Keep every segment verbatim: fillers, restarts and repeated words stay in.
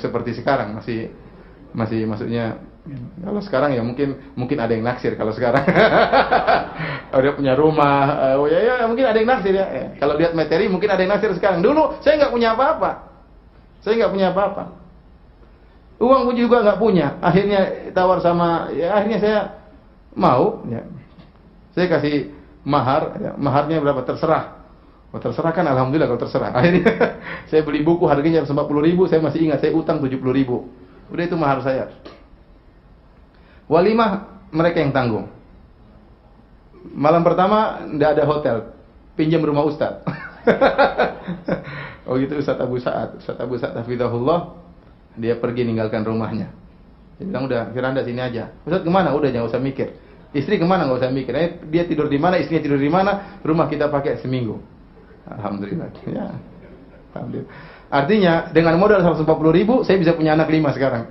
seperti sekarang, masih masih maksudnya kalau sekarang ya mungkin mungkin ada yang naksir kalau sekarang. Kalau dia punya rumah, oh ya ya mungkin ada yang naksir ya. ya. Kalau lihat materi mungkin ada yang naksir sekarang. Dulu saya nggak punya apa-apa. Saya nggak punya apa-apa. Uang pun juga nggak punya. Akhirnya tawar sama, ya akhirnya saya mau. Ya. Saya kasih mahar, ya. Maharnya berapa terserah. Oh, terserah kan, alhamdulillah kalau terserah. Akhirnya saya beli buku harganya empat puluh ribu, saya masih ingat saya utang tujuh puluh ribu. Udah itu mahar saya. Walimah mereka yang tanggung. Malam pertama tidak ada hotel, pinjam rumah Ustaz. Oh gitu Ustaz Abu Sa'ad, Ustaz Abu Sa'ad hafizahullah, dia pergi ninggalkan rumahnya. Dia bilang udah, Firanda sini aja. Ustaz kemana? Udah jangan usah mikir. Istri kemana? Nggak usah mikir. Eh, dia tidur di mana? Istrinya tidur di mana? Rumah kita pakai seminggu. Alhamdulillah. Ya. Alhamdulillah. Artinya dengan modal seratus empat puluh ribu saya bisa punya anak lima sekarang.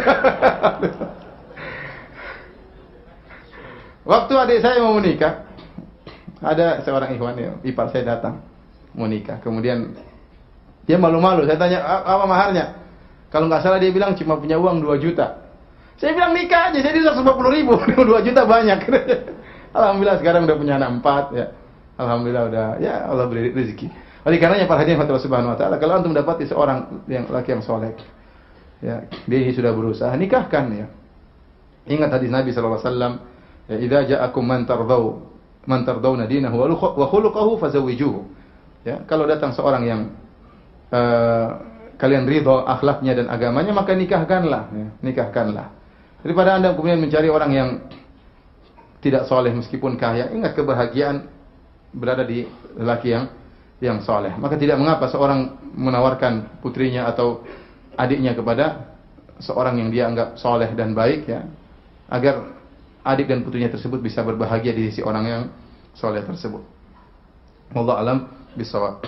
Waktu adik saya mau menikah, ada seorang ikhwan ya, ipar saya datang mau nikah. Kemudian dia malu-malu. Saya tanya apa maharnya? Kalau nggak salah dia bilang cuma punya uang dua juta. Saya bilang nikah aja, jadi seratus empat puluh ribu, dua juta banyak. Alhamdulillah sekarang udah punya anak empat ya. Alhamdulillah udah, ya Allah beri rezeki. Oleh karenanya para hadirin Allah Subhanahu wa taala, kalau antum mendapati seorang yang laki yang soleh, ya, dia ini sudah berusaha, nikahkan ya. Ingat hadis Nabi sallallahu alaihi wasallam, ya, idza ja'akum man tardau man tardawna dinahu wa khuluquhu fazawwijuhu. Ya, kalau datang seorang yang uh, kalian ridho akhlaknya dan agamanya, maka nikahkanlah, ya, nikahkanlah. Daripada Anda kemudian mencari orang yang tidak soleh meskipun kaya, ingat kebahagiaan berada di lelaki yang yang soleh. Maka tidak mengapa seorang menawarkan putrinya atau adiknya kepada seorang yang dia anggap soleh dan baik, ya, agar adik dan putrinya tersebut bisa berbahagia di sisi orang yang soleh tersebut. Wallahu alam bisawab.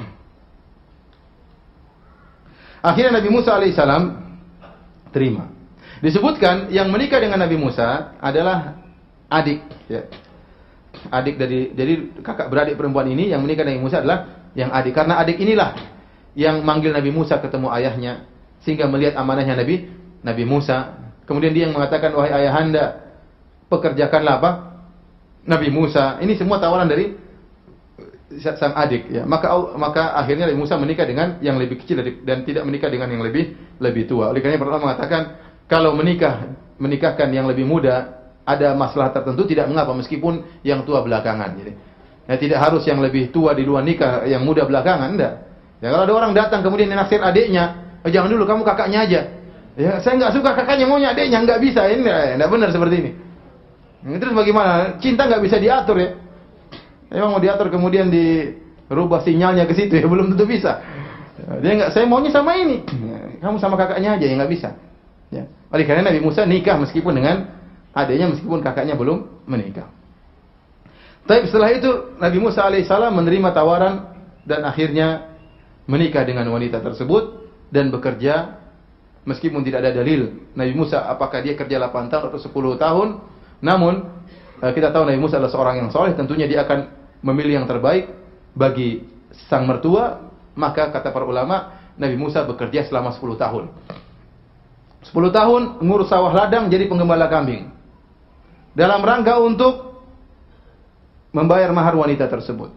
Akhirnya Nabi Musa alaihissalam terima. Disebutkan yang menikah dengan Nabi Musa adalah adik, ya. Adik dari, jadi kakak beradik perempuan ini yang menikah dengan Nabi Musa adalah yang adik. Karena adik inilah yang manggil Nabi Musa ketemu ayahnya sehingga melihat amanahnya Nabi Nabi Musa. Kemudian dia yang mengatakan, wahai ayahanda, pekerjakanlah apa? Nabi Musa. Ini semua tawaran dari sang adik, ya. Maka maka akhirnya Nabi Musa menikah dengan yang lebih kecil dan tidak menikah dengan yang lebih lebih tua. Oleh karena para ulama mengatakan kalau menikah menikahkan yang lebih muda ada masalah tertentu tidak mengapa meskipun yang tua belakangan. Jadi, ya, tidak harus yang lebih tua di luar nikah, yang muda belakangan, enggak. Ya, kalau ada orang datang kemudian naksir adiknya, oh, jangan dulu kamu kakaknya aja. Ya, saya enggak suka kakaknya, maunya adiknya, enggak bisa. Ini enggak benar seperti ini. Terus bagaimana? Cinta enggak bisa diatur ya. Emang mau diatur kemudian dirubah sinyalnya ke situ ya belum tentu bisa. Dia enggak, saya maunya sama ini. Kamu sama kakaknya aja ya enggak bisa. Ya. Oleh karena Nabi Musa nikah meskipun dengan adiknya meskipun kakaknya belum menikah. Tapi setelah itu Nabi Musa alaihissalam menerima tawaran dan akhirnya menikah dengan wanita tersebut dan bekerja meskipun tidak ada dalil Nabi Musa apakah dia kerja delapan tahun atau sepuluh tahun. Namun kita tahu Nabi Musa adalah seorang yang soleh, tentunya dia akan memilih yang terbaik bagi sang mertua. Maka kata para ulama Nabi Musa bekerja selama sepuluh tahun. sepuluh tahun ngurus sawah ladang jadi penggembala kambing. Dalam rangka untuk membayar mahar wanita tersebut.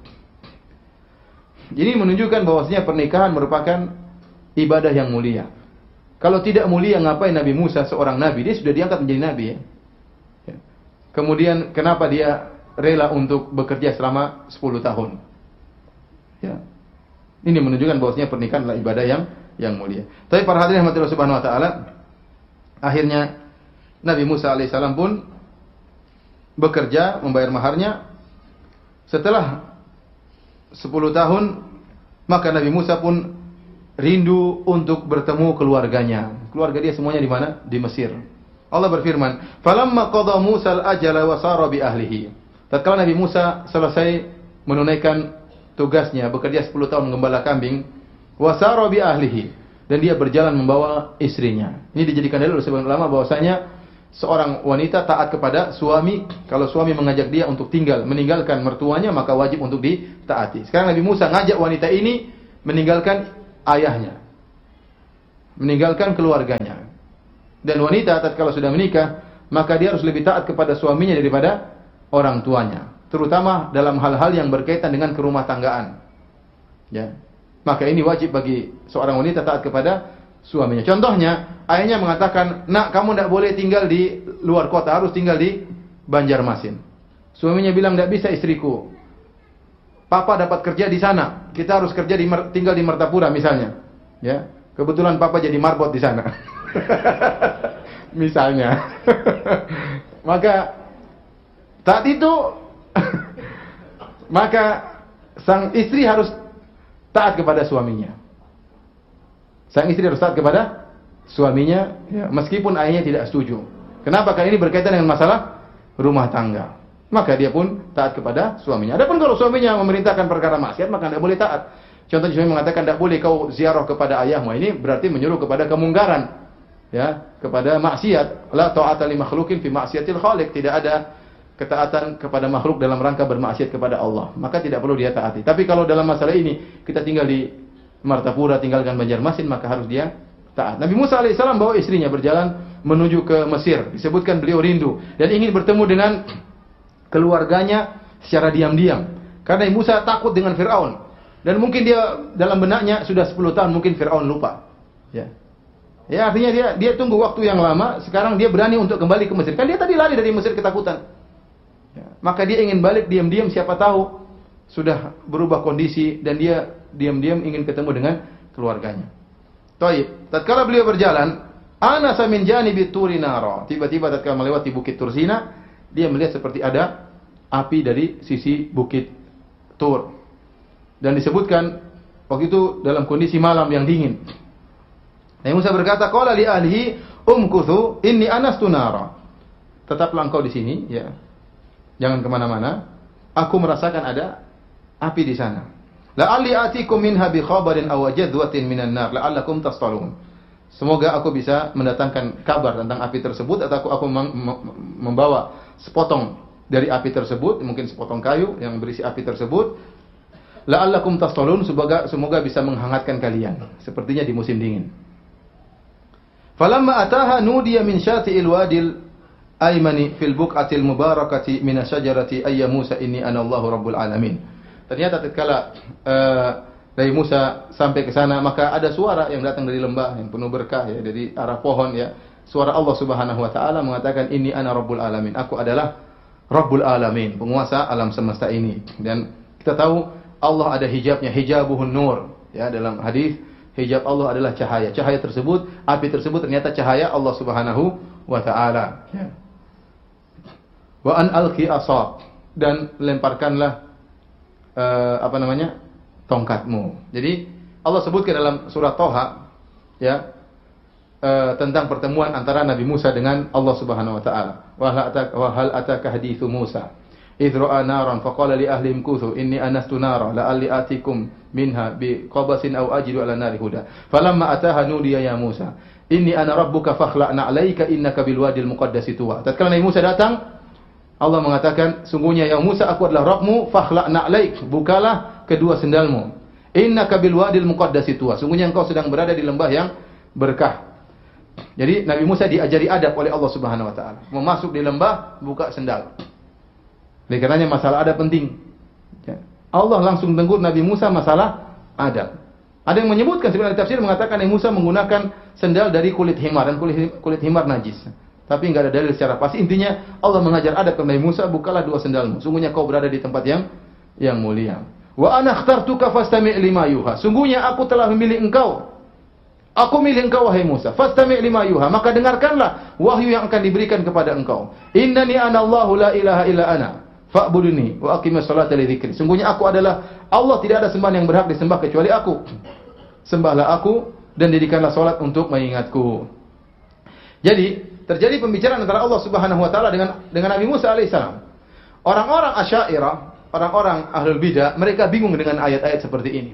Jadi menunjukkan bahwasanya pernikahan merupakan ibadah yang mulia. Kalau tidak mulia ngapain Nabi Musa seorang nabi? Dia sudah diangkat menjadi nabi ya. Kemudian kenapa dia rela untuk bekerja selama sepuluh tahun? Ya. Ini menunjukkan bahwasanya pernikahan adalah ibadah yang yang mulia. Tapi para hadirin rahmatullah subhanahu wa taala, akhirnya Nabi Musa alaihissalam pun bekerja membayar maharnya. Setelah sepuluh tahun maka Nabi Musa pun rindu untuk bertemu keluarganya. Keluarga dia semuanya di mana? Di Mesir. Allah berfirman, "Falamma qada Musa al-ajala wa sara bi ahlihi." Tatkala Nabi Musa selesai menunaikan tugasnya bekerja sepuluh tahun menggembala kambing, wa sara bi ahlihi, dan dia berjalan membawa istrinya. Ini dijadikan dalil oleh sebagian ulama bahwasanya seorang wanita taat kepada suami. Kalau suami mengajak dia untuk tinggal meninggalkan mertuanya, maka wajib untuk ditaati. Sekarang Nabi Musa ngajak wanita ini meninggalkan ayahnya. meninggalkan keluarganya. Dan wanita tatkala sudah menikah, maka dia harus lebih taat kepada suaminya daripada orang tuanya, terutama dalam hal-hal yang berkaitan dengan kerumah tanggaan. Ya. Maka ini wajib bagi seorang wanita taat kepada suaminya. Contohnya, ayahnya mengatakan, "Nak, kamu tidak boleh tinggal di luar kota, harus tinggal di Banjarmasin." Suaminya bilang, "Tidak bisa istriku. Papa dapat kerja di sana. Kita harus kerja di tinggal di Martapura misalnya." Ya. Kebetulan papa jadi marbot di sana. Misalnya. Maka saat itu maka sang istri harus taat kepada suaminya. Sang istri harus taat kepada suaminya, ya, meskipun ayahnya tidak setuju. Kenapa? Karena ini berkaitan dengan masalah rumah tangga. Maka dia pun taat kepada suaminya. Adapun kalau suaminya memerintahkan perkara maksiat, maka tidak boleh taat. Contohnya suami mengatakan tidak boleh kau ziarah kepada ayahmu. Ini berarti menyuruh kepada kemungkaran, ya, kepada maksiat. La ta'ata li makhluqin fi ma'siyatil khaliq. Tidak ada ketaatan kepada makhluk dalam rangka bermaksiat kepada Allah. Maka tidak perlu dia taati. Tapi kalau dalam masalah ini kita tinggal di Martapura, tinggalkan Banjarmasin, maka harus dia taat. Nabi Musa alaihissalam bawa istrinya berjalan menuju ke Mesir. Disebutkan beliau rindu dan ingin bertemu dengan keluarganya secara diam-diam. Karena Nabi Musa takut dengan Fir'aun. Dan mungkin dia dalam benaknya sudah sepuluh tahun mungkin Fir'aun lupa. Ya. Ya, artinya dia dia tunggu waktu yang lama, sekarang dia berani untuk kembali ke Mesir. Kan dia tadi lari dari Mesir ketakutan. Ya. Maka dia ingin balik diam-diam, siapa tahu sudah berubah kondisi dan dia diam-diam ingin ketemu dengan keluarganya. Taib. Tatkala beliau berjalan, anasa min janibi turi nara. Tiba-tiba tatkala melewati bukit Tursina, dia melihat seperti ada api dari sisi bukit Tur. Dan disebutkan waktu itu dalam kondisi malam yang dingin. Nabi Musa berkata, "Qala li ahlihi umkuthu inni anastu nara." Tetaplah engkau di sini, ya. Jangan kemana-mana. Aku merasakan ada api di sana. La'alli atikum minha bi khabarin aw jadwatin minan nar la'allakum tastalun. Semoga aku bisa mendatangkan kabar tentang api tersebut atau aku, aku membawa sepotong dari api tersebut, mungkin sepotong kayu yang berisi api tersebut. La'allakum tastalun, semoga semoga bisa menghangatkan kalian sepertinya di musim dingin. Falamma ataha nudiya min syati'il wadil aymani fil buq'atil mubarakati min asyajarati ayya Musa inni ana Allahu rabbul alamin. Ternyata tatkala uh, Nabi Musa sampai ke sana, maka ada suara yang datang dari lembah yang penuh berkah, ya, dari arah pohon, ya. Suara Allah Subhanahu wa taala mengatakan, "Inni ana rabbul alamin." Aku adalah Rabbul alamin, penguasa alam semesta ini. Dan kita tahu Allah ada hijabnya, hijabuhun nur, ya, dalam hadis hijab Allah adalah cahaya. Cahaya tersebut, api tersebut ternyata cahaya Allah Subhanahu wa taala, ya. Wa an alqi asaq, dan lemparkanlah uh, apa namanya? tongkatmu. Jadi Allah sebutkan dalam surah Thaha, ya, uh, tentang pertemuan antara Nabi Musa dengan Allah Subhanahu wa taala. Wa hal ataka haditsu Musa idh ra'a naran faqala li ahlihim kuthu inni anastu nara la'alli atikum minha bi qabasin aw ajidu 'ala nari huda. Falamma ataha nudiya ya Musa inni ana rabbuka fakhla'na 'alaika innaka bil wadil muqaddasi tuwa. Tatkala Nabi Musa datang, Allah mengatakan, "Sungguhnya ya Musa, aku adalah Rabbmu, fakhla'na 'alaik." Bukalah kedua sendalmu. Innaka bil wadil muqaddasi tuwa. Sungguhnya engkau sedang berada di lembah yang berkah. Jadi Nabi Musa diajari adab oleh Allah Subhanahu wa taala. Mau masuk di lembah, buka sendal. Oleh karenanya masalah adab penting. Ya. Allah langsung tegur Nabi Musa masalah adab. Ada yang menyebutkan sebenarnya tafsir mengatakan Nabi Musa menggunakan sendal dari kulit himar, dan kulit kulit himar najis. Tapi enggak ada dalil secara pasti. Intinya Allah mengajar adab kepada Nabi Musa, bukalah dua sendalmu. Sungguhnya kau berada di tempat yang yang mulia. Wa ana ikhtartuka fastami' lima yuha. Sungguhnya aku telah memilih engkau. Aku milih engkau wahai Musa. Fastami' lima yuha. Maka dengarkanlah wahyu yang akan diberikan kepada engkau. Innani ana Allahu la ilaha illa ana. Fa'buduni wa aqimis salata li dzikri. Sungguhnya aku adalah Allah, tidak ada sembahan yang berhak disembah kecuali aku. Sembahlah aku dan dirikanlah salat untuk mengingatku. Jadi, terjadi pembicaraan antara Allah Subhanahu wa taala dengan dengan Nabi Musa alaihissalam. Orang-orang Asy'ariyah, orang-orang Ahlul Bidah, mereka bingung dengan ayat-ayat seperti ini.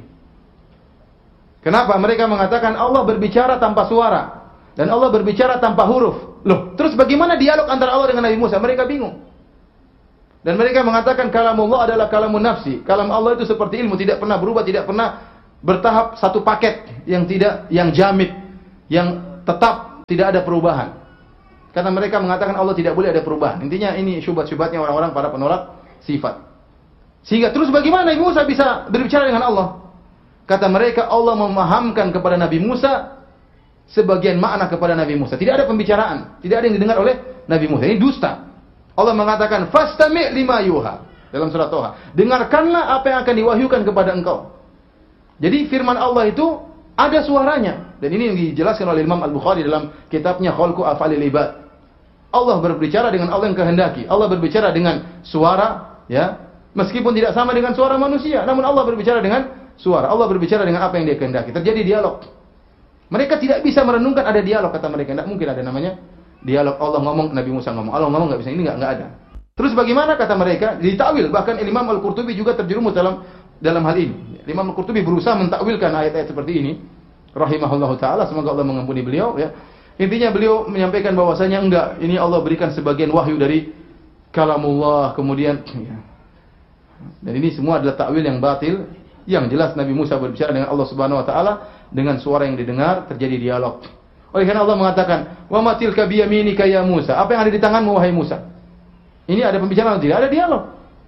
Kenapa? Mereka mengatakan Allah berbicara tanpa suara dan Allah berbicara tanpa huruf. Loh, terus bagaimana dialog antara Allah dengan Nabi Musa? Mereka bingung. Dan mereka mengatakan kalamullah adalah kalamun nafsi. Kalam Allah itu seperti ilmu, tidak pernah berubah, tidak pernah bertahap satu paket yang tidak yang jamid. yang tetap, tidak ada perubahan. Karena mereka mengatakan Allah tidak boleh ada perubahan. Intinya ini syubhat-syubhatnya orang-orang para penolak sifat. Sehingga terus bagaimana Nabi Musa bisa berbicara dengan Allah? Kata mereka, Allah memahamkan kepada Nabi Musa sebagian makna kepada Nabi Musa. Tidak ada pembicaraan, tidak ada yang didengar oleh Nabi Musa. Ini dusta. Allah mengatakan, "Fastami' lima yuha." Dalam surat Toha, dengarkanlah apa yang akan diwahyukan kepada engkau. Jadi firman Allah itu ada suaranya, dan ini yang dijelaskan oleh Imam Al-Bukhari dalam kitabnya Khalqu Af'alil Ibad. Allah berbicara dengan Allah yang kehendaki. Allah berbicara dengan suara, ya, meskipun tidak sama dengan suara manusia, namun Allah berbicara dengan suara. Allah berbicara dengan apa yang Dia kehendaki. Terjadi dialog. Mereka tidak bisa merenungkan ada dialog, kata mereka. Tidak mungkin ada namanya dialog. Allah ngomong, Nabi Musa ngomong. Allah ngomong nggak bisa. Ini nggak nggak ada. Terus bagaimana kata mereka? Ditakwil. Bahkan Imam Al-Qurtubi juga terjerumus dalam dalam hal ini. Imam Al-Qurtubi berusaha mentakwilkan ayat-ayat seperti ini. Rahimahullahu taala, semoga Allah mengampuni beliau, ya. Intinya beliau menyampaikan bahwasanya enggak, ini Allah berikan sebagian wahyu dari kalamullah, kemudian ya. Dan ini semua adalah takwil yang batil. Yang jelas Nabi Musa berbicara dengan Allah Subhanahu wa taala dengan suara yang didengar, terjadi dialog. Oleh karena Allah mengatakan, "Wa ma tilka biyaminika ya Musa?" Apa yang ada di tanganmu wahai Musa? Ini ada pembicaraan atau tidak? Ada dialog.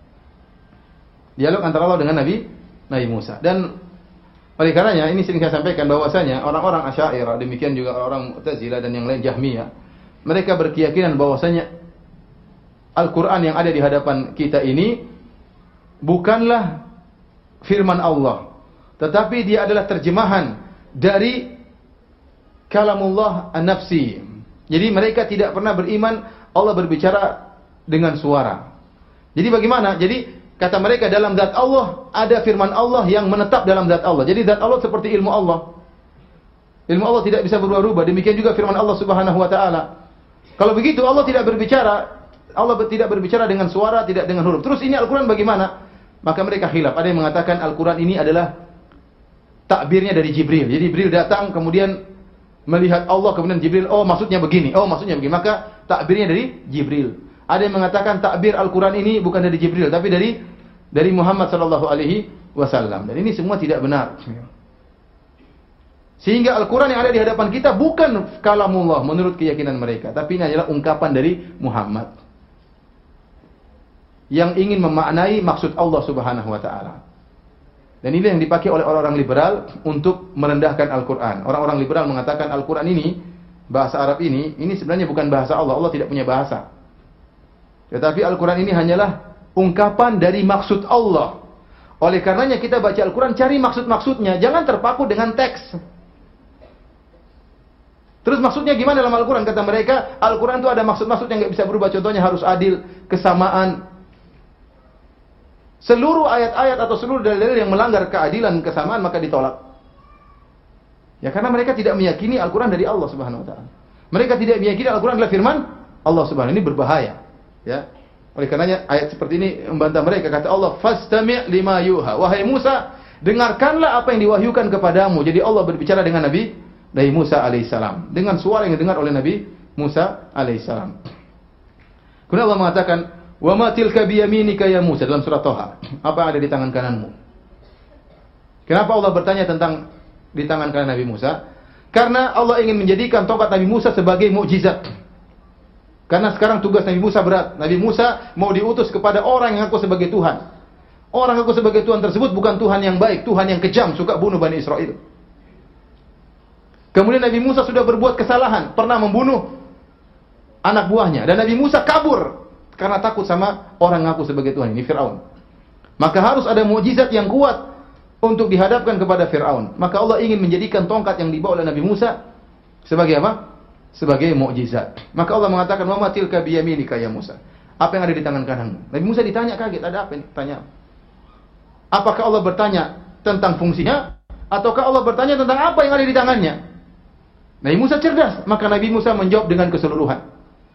Dialog antara Allah dengan Nabi Nabi Musa. Dan oleh karenanya ini sering saya sampaikan bahwasanya orang-orang Asy'ariyah, demikian juga orang Mu'tazilah dan yang lain Jahmiyah, mereka berkeyakinan bahwasanya Al-Qur'an yang ada di hadapan kita ini bukanlah firman Allah, tetapi dia adalah terjemahan dari kalamullah an-nafsi. Jadi mereka tidak pernah beriman Allah berbicara dengan suara. Jadi bagaimana? Jadi kata mereka dalam zat Allah ada firman Allah yang menetap dalam zat Allah. Jadi zat Allah seperti ilmu Allah. Ilmu Allah tidak bisa berubah-ubah. Demikian juga firman Allah Subhanahu wa taala. Kalau begitu Allah tidak berbicara, Allah tidak berbicara dengan suara, tidak dengan huruf. Terus ini Al-Qur'an bagaimana? Maka mereka khilaf. Ada yang mengatakan Al-Qur'an ini adalah takbirnya dari Jibril. Jadi Jibril datang kemudian melihat Allah, kemudian Jibril, oh maksudnya begini, oh maksudnya begini. Maka takbirnya dari Jibril. Ada yang mengatakan takbir Al-Qur'an ini bukan dari Jibril, tapi dari dari Muhammad sallallahu alaihi wasallam. Dan ini semua tidak benar. Sehingga Al-Qur'an yang ada di hadapan kita bukan kalamullah menurut keyakinan mereka, tapi ini adalah ungkapan dari Muhammad yang ingin memaknai maksud Allah Subhanahu wa taala. Dan ini yang dipakai oleh orang-orang liberal untuk merendahkan Al-Qur'an. Orang-orang liberal mengatakan Al-Qur'an ini, bahasa Arab ini, ini sebenarnya bukan bahasa Allah. Allah tidak punya bahasa. Tetapi Al-Quran ini hanyalah ungkapan dari maksud Allah. Oleh karenanya kita baca Al-Quran, cari maksud-maksudnya. Jangan terpaku dengan teks. Terus maksudnya gimana dalam Al-Quran? Kata mereka, Al-Quran itu ada maksud-maksud yang nggak bisa berubah. Contohnya harus adil, kesamaan. Seluruh ayat-ayat atau seluruh dalil-dalil yang melanggar keadilan, kesamaan, maka ditolak. Ya karena mereka tidak meyakini Al-Quran dari Allah Subhanahu wa taala. Mereka tidak meyakini Al-Quran adalah firman Allah Subhanahu wa taala. Ini berbahaya. Ya. Oleh karenanya ayat seperti ini membantah mereka. Kata Allah, "Fastami' lima yuha." Wahai Musa, dengarkanlah apa yang diwahyukan kepadamu. Jadi Allah berbicara dengan Nabi Nabi Musa alaihissalam dengan suara yang didengar oleh Nabi Musa alaihissalam. Kemudian Allah mengatakan, "Wa ma tilka biyaminika ya Musa" dalam surat Toha. Apa yang ada di tangan kananmu? Kenapa Allah bertanya tentang di tangan kanan Nabi Musa? Karena Allah ingin menjadikan tongkat Nabi Musa sebagai mukjizat. Karena sekarang tugas Nabi Musa berat. Nabi Musa mau diutus kepada orang yang ngaku sebagai Tuhan. Orang yang ngaku sebagai Tuhan tersebut bukan Tuhan yang baik, Tuhan yang kejam, suka bunuh Bani Israel. Kemudian Nabi Musa sudah berbuat kesalahan, pernah membunuh anak buahnya. Dan Nabi Musa kabur karena takut sama orang ngaku sebagai Tuhan, ini Fir'aun. Maka harus ada mukjizat yang kuat untuk dihadapkan kepada Fir'aun. Maka Allah ingin menjadikan tongkat yang dibawa oleh Nabi Musa sebagai apa? Sebagai mukjizat. Maka Allah mengatakan, "Wa ma tilka biyaminika ya Musa." Apa yang ada di tangan kananmu? Nabi Musa ditanya kaget, ada apa ini? Tanya. Apakah Allah bertanya tentang fungsinya ataukah Allah bertanya tentang apa yang ada di tangannya? Nabi Musa cerdas, maka Nabi Musa menjawab dengan keseluruhan.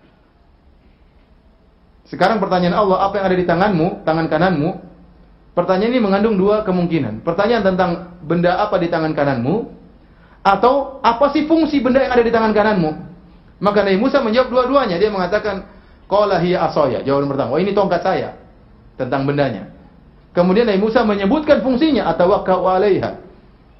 Sekarang pertanyaan Allah, apa yang ada di tanganmu, tangan kananmu? Pertanyaan ini mengandung dua kemungkinan. Pertanyaan tentang benda apa di tangan kananmu, atau apa sih fungsi benda yang ada di tangan kananmu? Maka Nabi Musa menjawab dua-duanya. Dia mengatakan, qala hiya asaya. Jawaban pertama, oh ini tongkat saya. Tentang bendanya. Kemudian Nabi Musa menyebutkan fungsinya, atawakkau 'alaiha.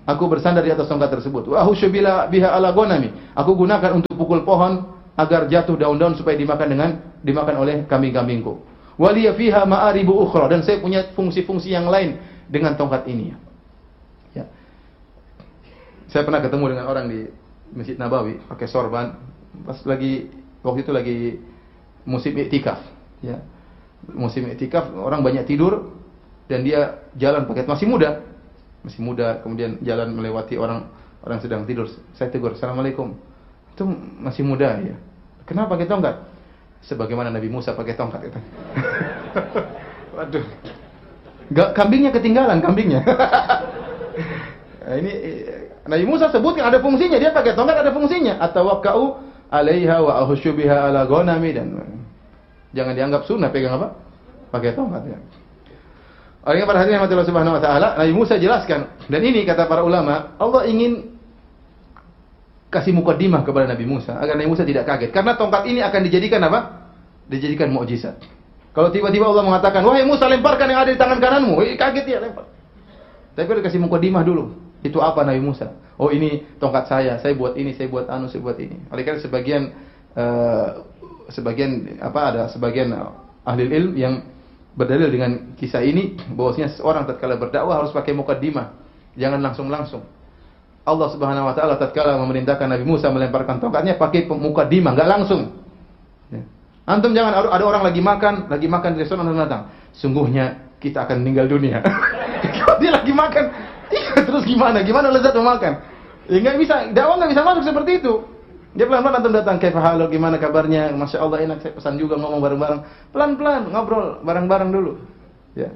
Aku bersandar di atas tongkat tersebut. Wa ahusyu biha ala ghanami. Aku gunakan untuk pukul pohon agar jatuh daun-daun supaya dimakan dengan dimakan oleh kambing-kambingku. Waliya fiha ma'aribu ukhra, dan saya punya fungsi-fungsi yang lain dengan tongkat ini. Ya. Saya pernah ketemu dengan orang di Masjid Nabawi pakai sorban pas lagi waktu itu lagi musim iktikaf, ya. Musim iktikaf, orang banyak tidur dan dia jalan pakai, masih muda. Masih muda, kemudian jalan melewati orang orang sedang tidur. Saya tegur, "Assalamualaikum." Itu masih muda ya. Kenapa pakai tongkat? Sebagaimana Nabi Musa pakai tongkat itu. Waduh. Gak, kambingnya ketinggalan, kambingnya. Nah, ini Nabi Musa sebutkan ada fungsinya, dia pakai tongkat ada fungsinya. Atawakkau 'alaiha wa ahusyu biha ala ghanami, dan jangan dianggap sunnah pegang apa? Pakai tongkat ya. Orang yang pada hadirin Allah Subhanahu wa taala, Nabi Musa jelaskan, dan ini kata para ulama, Allah ingin kasih mukadimah kepada Nabi Musa agar Nabi Musa tidak kaget, karena tongkat ini akan dijadikan apa? Dijadikan mukjizat. Kalau tiba-tiba Allah mengatakan, "Wahai Musa, lemparkan yang ada di tangan kananmu." Eh, kaget dia, lempar. Tapi dia kasih mukadimah dulu. Itu apa Nabi Musa? Oh, ini tongkat saya, saya buat ini, saya buat anu, saya buat ini. Oleh karena sebagian uh, sebagian apa ada sebagian ahli ilmu yang berdalil dengan kisah ini bahwasanya seorang tatkala berdakwah harus pakai mukadimah, jangan langsung-langsung. Allah Subhanahu wa taala tatkala memerintahkan Nabi Musa melemparkan tongkatnya pakai mukadimah, enggak langsung. Ya. Antum jangan ada orang lagi makan, lagi makan di restoran dan datang, "Sungguhnya kita akan meninggal dunia." Kalau dia lagi makan, terus gimana? Gimana lezat memakan? Ya enggak bisa, dakwah enggak bisa masuk seperti itu. Dia pelan-pelan antum datang, "Kaifa haluk, gimana kabarnya? Masya Allah enak, saya pesan juga, ngomong bareng-bareng." Pelan-pelan ngobrol bareng-bareng dulu. Ya.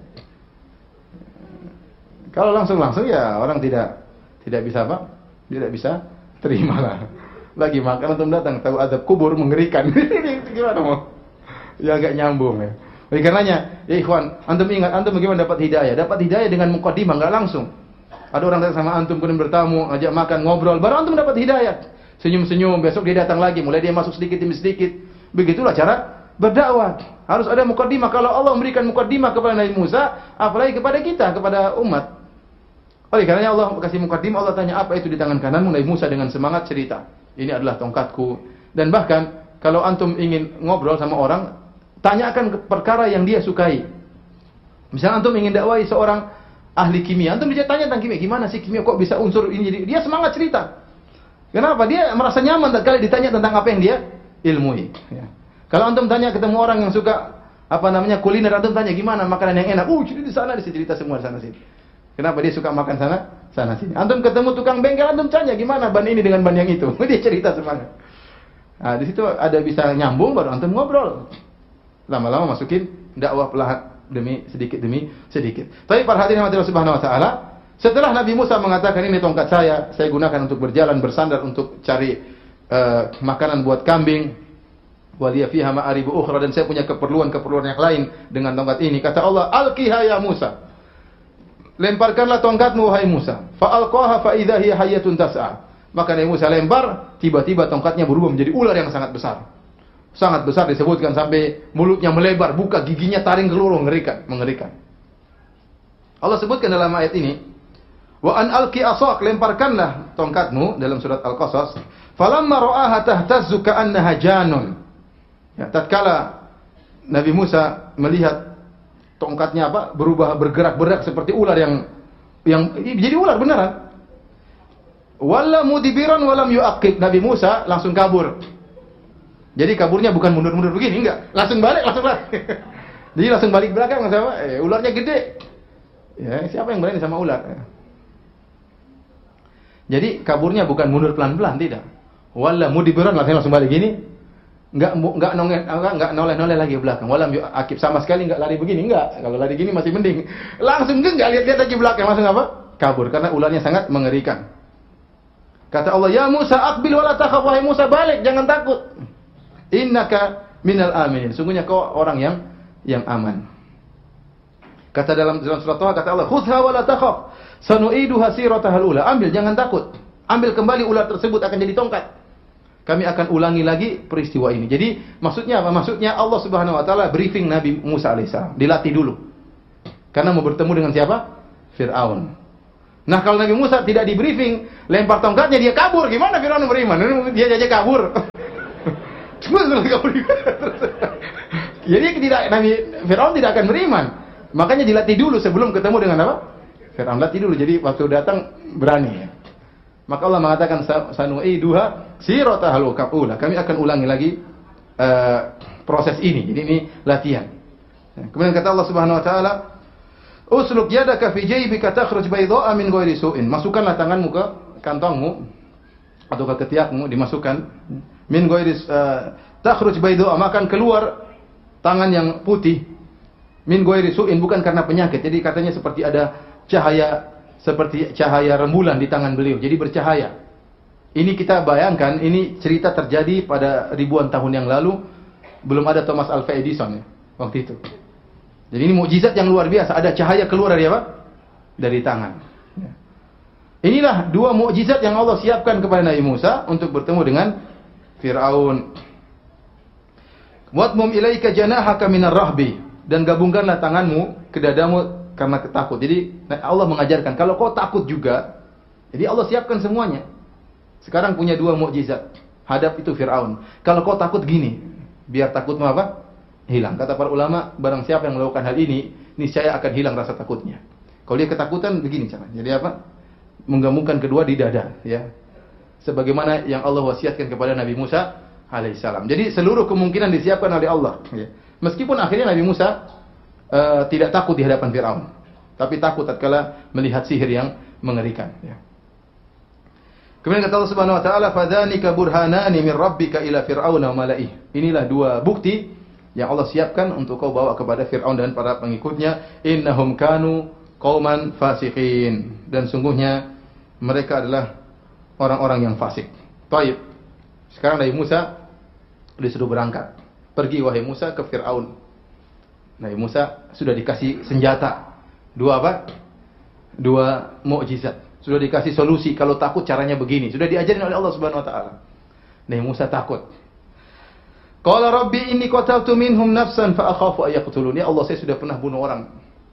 Kalau langsung-langsung ya orang tidak tidak bisa apa? Tidak bisa terima lah. Lagi makan antum datang, tahu adab kubur mengerikan. Gimana mau? Ya agak nyambung ya. Oleh karenanya, ya ikhwan, antum ingat antum bagaimana dapat hidayah? Dapat hidayah dengan mukadimah, enggak langsung. Ada orang datang sama antum kemudian bertamu, ajak makan, ngobrol, baru antum dapat hidayah. Senyum-senyum, besok dia datang lagi, mulai dia masuk sedikit demi sedikit. Begitulah cara berdakwah. Harus ada mukadimah. Kalau Allah memberikan mukadimah kepada Nabi Musa, apalagi kepada kita, kepada umat. Oleh karenanya Allah kasih mukadimah, Allah tanya, "Apa itu di tangan kananmu?" Nabi Musa dengan semangat cerita, "Ini adalah tongkatku." Dan bahkan kalau antum ingin ngobrol sama orang, tanyakan perkara yang dia sukai. Misalnya antum ingin dakwai seorang ahli kimia, antum dia tanya tentang kimia, gimana sih kimia kok bisa unsur ini, dia semangat cerita. Kenapa? Dia merasa nyaman kali ditanya tentang apa yang dia ilmui. Ya. Kalau antum tanya ketemu orang yang suka apa namanya kuliner, antum tanya gimana makanan yang enak, uh jadi di sana, di cerita semua di sana sini. Kenapa dia suka makan sana, sana sini. Antum ketemu tukang bengkel, antum tanya gimana ban ini dengan ban yang itu, dia cerita semangat. Nah, di situ ada bisa nyambung, baru antum ngobrol. Lama-lama masukin dakwah perlahan demi sedikit demi sedikit. Tapi para hadirin Allah Subhanahu wa taala, setelah Nabi Musa mengatakan ini tongkat saya, saya gunakan untuk berjalan bersandar untuk cari uh, makanan buat kambing. Waliya fiha ma'aribu ukhra, dan saya punya keperluan-keperluan yang lain dengan tongkat ini. Kata Allah, "Alqiha ya Musa." Lemparkanlah tongkatmu wahai Musa. Fa alqaha fa idza hiya hayyatun tas'a. Maka Nabi Musa lempar, tiba-tiba tongkatnya berubah menjadi ular yang sangat besar. Sangat besar disebutkan sampai mulutnya melebar, buka giginya taring keluar, mengerikan, mengerikan. Allah sebutkan dalam ayat ini, "Wa an alqi asak," lemparkanlah tongkatmu dalam surat Al-Qasas. Falamma ra'aha tahtazzu ka'annaha janun. Ya, tatkala Nabi Musa melihat tongkatnya apa? Berubah bergerak-gerak seperti ular yang yang jadi ular beneran. Walla mudbiran walam yu'aqib. Nabi Musa langsung kabur. Jadi kaburnya bukan mundur-mundur begini, enggak. Langsung balik, langsung balik. Jadi langsung balik belakang sama eh, ularnya gede. Ya, siapa yang berani sama ular? Jadi kaburnya bukan mundur pelan-pelan, tidak. Walla mudbiran langsung langsung balik gini. Enggak enggak nongol enggak enggak noleh-noleh lagi ke belakang. Walam yu'aqib, sama sekali enggak lari begini, enggak. Kalau lari gini masih mending. Langsung enggak lihat-lihat lagi belakang, langsung apa? Kabur karena ularnya sangat mengerikan. Kata Allah, "Ya Musa, aqbil wala takhaf." Wahai Musa, balik, jangan takut. Innaka minal aminin. Sungguhnya kau orang yang yang aman. Kata dalam dalam surat Taha, kata Allah, "Khudha wala takhaf. Sanu'iduha siratahal ula." Ambil, jangan takut. Ambil kembali ular tersebut akan jadi tongkat. Kami akan ulangi lagi peristiwa ini. Jadi maksudnya apa? Maksudnya Allah Subhanahu wa taala briefing Nabi Musa alaihissalam, dilatih dulu. Karena mau bertemu dengan siapa? Fir'aun. Nah, kalau Nabi Musa tidak di briefing, lempar tongkatnya dia kabur, gimana Firaun beriman? Dia aja kabur. Cuma kabur. Jadi tidak Nabi Firaun tidak akan beriman. Makanya dilatih dulu sebelum ketemu dengan apa? Firaun latih dulu. Jadi waktu datang berani. Maka Allah mengatakan sanu'iduha siratahu qabula. Kami akan ulangi lagi uh, proses ini. Jadi ini latihan. Kemudian kata Allah Subhanahu wa taala, "Usluk yadaka fi jaybika takhruj bayda'a min ghairi su'in." Masukkanlah tanganmu ke kantongmu atau ke ketiakmu, dimasukkan min ghairi uh, takhruj bayda'a, akan keluar tangan yang putih min ghairi su'in, bukan karena penyakit. Jadi katanya seperti ada cahaya seperti cahaya rembulan di tangan beliau. Jadi bercahaya. Ini kita bayangkan, ini cerita terjadi pada ribuan tahun yang lalu, belum ada Thomas Alva Edison ya, waktu itu. Jadi ini mukjizat yang luar biasa, ada cahaya keluar dari apa? Dari tangan. Inilah dua mukjizat yang Allah siapkan kepada Nabi Musa untuk bertemu dengan Firaun. Wadmum ilaika janahaka minar rahbi, dan gabungkanlah tanganmu ke dadamu karena ketakut. Jadi Allah mengajarkan kalau kau takut juga, jadi Allah siapkan semuanya. Sekarang punya dua mukjizat. Hadap itu Firaun. Kalau kau takut gini, biar takutmu apa? Hilang. Kata para ulama, barang siapa yang melakukan hal ini, niscaya akan hilang rasa takutnya. Kalau dia ketakutan begini caranya. Jadi apa? Menggabungkan kedua di dada, ya. Sebagaimana yang Allah wasiatkan kepada Nabi Musa alaihissalam. Jadi seluruh kemungkinan disiapkan oleh Allah, ya. Meskipun akhirnya Nabi Musa uh, tidak takut di hadapan Firaun, tapi takut tatkala melihat sihir yang mengerikan, ya. Kemudian kata Allah Subhanahu wa taala, "Fadzanika burhanani min rabbika ila fir'auna wa mala'ih." Inilah dua bukti yang Allah siapkan untuk kau bawa kepada Firaun dan para pengikutnya. Innahum kanu qauman fasiqin, dan sungguhnya mereka adalah orang-orang yang fasik. Baik. Sekarang Nabi Musa disuruh berangkat. Pergi wahai Musa ke Firaun. Nabi Musa sudah dikasih senjata. Dua apa? Dua mukjizat. Sudah dikasih solusi, kalau takut caranya begini. Sudah diajarin oleh Allah Subhanahu wa taala. Nabi Musa takut. Qala rabbi inni qataltu minhum nafsan fa akhafu ay yaqtulun. Ya Allah, saya sudah pernah bunuh orang.